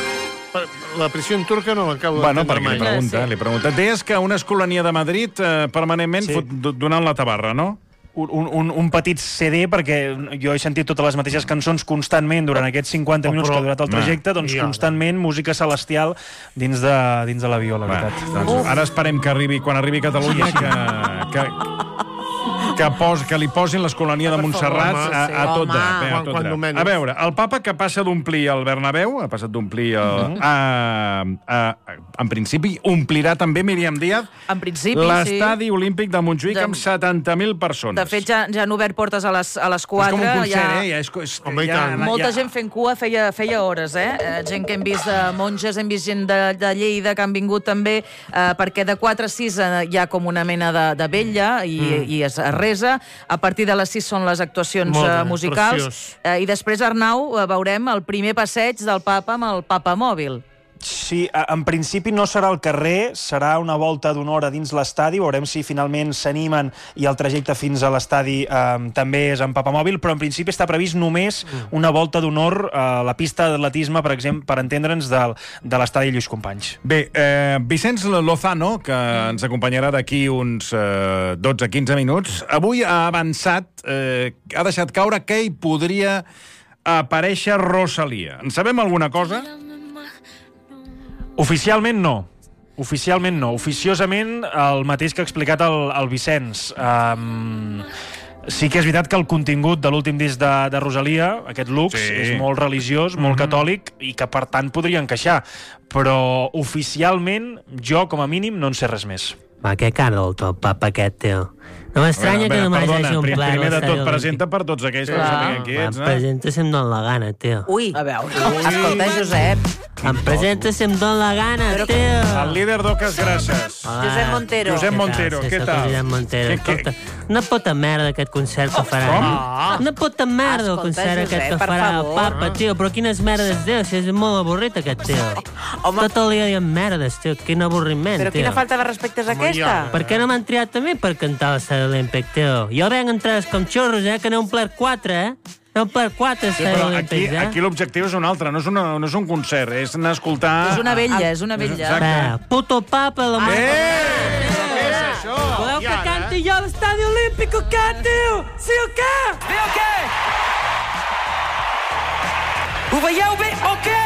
Speaker 2: La pressió en turca no l'acabo
Speaker 1: Bueno,
Speaker 2: d'entendre
Speaker 1: perquè
Speaker 2: mai.
Speaker 1: li pregunta, li pregunta. Deies que una escolania de Madrid eh, permanentment
Speaker 15: Sí.
Speaker 1: fot, do- donant la tabarra, no?
Speaker 15: Un, un, un petit C D, perquè jo he sentit totes les mateixes cançons constantment durant aquests cinquanta
Speaker 2: Oh,
Speaker 15: minuts
Speaker 2: però-
Speaker 15: que ha durat el trajecte, doncs
Speaker 2: Ja.
Speaker 15: constantment música celestial dins de, dins de l'avió, la
Speaker 1: Va,
Speaker 15: veritat.
Speaker 1: doncs ara esperem que arribi, quan arribi a Catalunya, que, que, que, pos, que li posin l'escolania de Montserrat
Speaker 2: home,
Speaker 1: a, a tot
Speaker 14: sí.
Speaker 1: drap. Eh, a,
Speaker 2: Quan-
Speaker 1: tot
Speaker 2: quan
Speaker 1: drap.
Speaker 2: menys.
Speaker 1: A veure, el papa que passa d'omplir el Bernabéu, ha passat d'omplir el... a, a, en principi, omplirà també, Míriam Díaz,
Speaker 3: En principi, sí.
Speaker 1: l'estadi olímpic de Montjuïc
Speaker 3: De-
Speaker 1: amb setanta mil persones.
Speaker 3: De fet, ja, ja han obert portes a les, a les
Speaker 1: és
Speaker 3: quatre.
Speaker 1: com un concert,
Speaker 3: ja...
Speaker 1: eh? Ja és, és,
Speaker 2: Home, i
Speaker 1: ja,
Speaker 2: tant.
Speaker 3: Molta
Speaker 1: ja,
Speaker 3: gent fent cua feia, feia hores, eh? Eh, Gent que hem vist de monges, hem vist gent de, de Lleida que han vingut també, eh, perquè de quatre a sis eh, hi ha com una mena de, de vetlla i, mm. i es resa. A partir de les sis són les actuacions
Speaker 2: Molt bé,
Speaker 3: eh, musicals.
Speaker 2: preciós.
Speaker 3: Eh, I després, Arnau, eh, veurem el primer passeig del papa amb el papa mòbil.
Speaker 15: Sí, a- en principi no serà al carrer, serà una volta d'una hora dins l'estadi, veurem si finalment s'animen i el trajecte fins a l'estadi eh, també és en papamòbil, però en principi està previst només una volta d'honor a la pista d'atletisme, per exemple, per entendre'ns, del, de l'estadi Lluís Companys.
Speaker 1: Bé, eh, Vicenç Lozano, que ens acompanyarà d'aquí uns eh, dotze a quinze minuts, avui ha avançat, eh, ha deixat caure que hi podria aparèixer Rosalia. En sabem alguna cosa?
Speaker 15: Oficialment no. Oficialment no. Oficiosament el mateix que ha explicat el, el Vicenç. Um, sí que és veritat que el contingut de l'últim disc de, de Rosalia, aquest Lux,
Speaker 1: Sí.
Speaker 15: és molt religiós, molt
Speaker 1: Mhm.
Speaker 15: catòlic, i que per tant podria encaixar. Però oficialment jo, com a mínim, no en sé res més.
Speaker 17: Va, què cara del teu papa aquest, tio. No m'estranya que només
Speaker 1: perdona,
Speaker 17: hagi
Speaker 1: pri-
Speaker 17: omplert
Speaker 1: primer de
Speaker 17: l'estadi
Speaker 1: tot,
Speaker 17: olímpic.
Speaker 1: presenta per tots aquells que no
Speaker 3: Clar.
Speaker 1: sabien qui ets,
Speaker 17: Em
Speaker 1: no?
Speaker 17: presenta si em dóna la gana, tio.
Speaker 14: Ui, a veure, escolta, Josep.
Speaker 17: Em presenta si em dóna la gana,
Speaker 14: Però-
Speaker 17: tio.
Speaker 1: El líder d'Oques Grasses.
Speaker 17: Hola.
Speaker 14: Josep Montero.
Speaker 1: Josep Montero,
Speaker 17: Sí,
Speaker 1: què
Speaker 17: soc
Speaker 1: tal?
Speaker 17: el Josep Montero.
Speaker 1: Què- què-
Speaker 17: Escolta, una puta merda aquest concert que farà. Una puta merda el
Speaker 14: Escolta,
Speaker 17: concert
Speaker 14: Josep,
Speaker 17: aquest que
Speaker 14: per
Speaker 17: farà el
Speaker 14: favor.
Speaker 17: papa, tio. Però quines merdes diu, si és molt avorrit aquest tio.
Speaker 14: Home.
Speaker 17: Tot el dia dient merdes, tio. Quin avorriment,
Speaker 14: Però
Speaker 17: tio.
Speaker 14: quina falta de respecte és aquesta?
Speaker 17: Per què no m'han triat a mi per cantar l'estadi olímpic, tio? Jo venc entrades com xorros, eh, que n'he omplert quatre, eh? N'he omplert quatre
Speaker 1: Sí,
Speaker 17: estadis
Speaker 1: però aquí,
Speaker 17: olímpics, eh?
Speaker 1: aquí l'objectiu és un altre, no és, una, no és un concert, és anar a escoltar...
Speaker 3: És una vella, és una vella.
Speaker 1: Exacte.
Speaker 17: Eh, puto papa, la meva...
Speaker 1: Eh! Què és això?
Speaker 17: Voleu que
Speaker 2: ara,
Speaker 17: canti jo a l'estadi olímpic o què, tio? Sí o què?
Speaker 22: Bé o què? Ho veieu bé o què?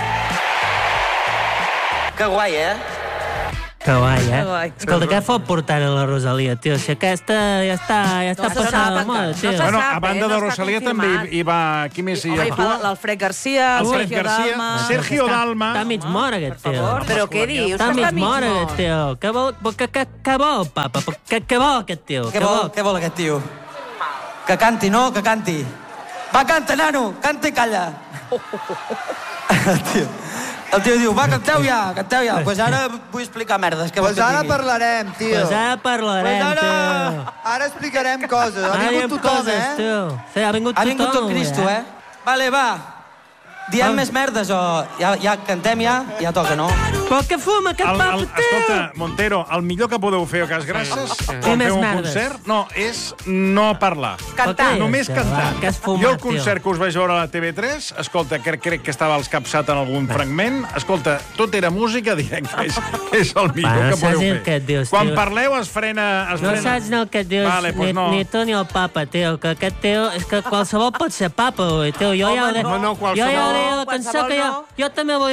Speaker 22: Que guai, eh?
Speaker 17: Que guai, eh?
Speaker 3: Que guai.
Speaker 17: Escolta, què fot portant a la Rosalia, tio? Si aquesta ja està, ja està
Speaker 3: No se
Speaker 17: passada
Speaker 3: sap
Speaker 17: de
Speaker 3: encara,
Speaker 17: moda,
Speaker 3: no
Speaker 17: tio.
Speaker 3: se
Speaker 1: Bueno,
Speaker 3: sap,
Speaker 1: a banda
Speaker 3: eh?
Speaker 1: de
Speaker 3: No està
Speaker 1: Rosalia també
Speaker 3: confirmat.
Speaker 1: hi, hi va... Qui més hi
Speaker 3: Home, hi fa
Speaker 1: actua?
Speaker 3: l'Alfred Garcia, el
Speaker 1: Alfred
Speaker 3: Sergio
Speaker 1: Garcia,
Speaker 3: Dalma...
Speaker 1: Sergio
Speaker 17: Està-
Speaker 1: Dalma.
Speaker 17: Està mig mort, aquest tio.
Speaker 14: Però què dius?
Speaker 17: Està
Speaker 14: Que
Speaker 17: mig
Speaker 14: està mig
Speaker 17: mort,
Speaker 14: mort.
Speaker 17: aquest tio. Què vol, què, què, què vol, papa? Què, què vol, aquest tio?
Speaker 22: Què vol, què vol aquest tio? Que canti, no? Que canti. Va, canta, nano, canta i calla. El tio, el tio diu, va, canteu ja, canteu ja. Doncs pues ara vull explicar merdes.
Speaker 4: Doncs pues ara parlarem, tio.
Speaker 17: Doncs pues ara parlarem,
Speaker 4: pues ara...
Speaker 17: tio.
Speaker 4: Ara explicarem coses. Ha
Speaker 17: ara
Speaker 4: vingut tothom,
Speaker 17: coses,
Speaker 4: eh?
Speaker 17: Tio. Sí, ha vingut
Speaker 22: ha
Speaker 17: tothom.
Speaker 22: vingut tot Cristo, eh? Vale, va. Diem més merdes o ja, ja cantem ja? Ja toca, no?
Speaker 17: Però què fuma aquest
Speaker 1: El, el,
Speaker 17: papa, tio?
Speaker 1: escolta, Montero, el millor que podeu fer a Cas Gràcies quan
Speaker 17: més
Speaker 1: feu un
Speaker 17: merdes.
Speaker 1: concert, no, és no parlar.
Speaker 14: Cantar.
Speaker 1: Només cantar.
Speaker 17: Va, que has fumat,
Speaker 1: jo el
Speaker 17: tio.
Speaker 1: concert que us vaig veure a la T V tres, escolta, que crec que estava als Capsat en algun fragment, escolta, tot era música directa, és, és el millor
Speaker 17: Va, no
Speaker 1: que podeu
Speaker 17: saps
Speaker 1: fer.
Speaker 17: el que et dius,
Speaker 1: Quan
Speaker 17: tio.
Speaker 1: parleu es frena... Es
Speaker 17: No
Speaker 1: frena.
Speaker 17: saps el que et dius,
Speaker 1: Vale, pues
Speaker 17: ni,
Speaker 1: no.
Speaker 17: ni tu ni el papa, tio, que aquest tio, és que qualsevol pot ser papa, ui, tio, jo ja hauré,
Speaker 2: no, no,
Speaker 17: jo ja
Speaker 2: qualsevol.
Speaker 17: hauré la cançó que jo, jo també vull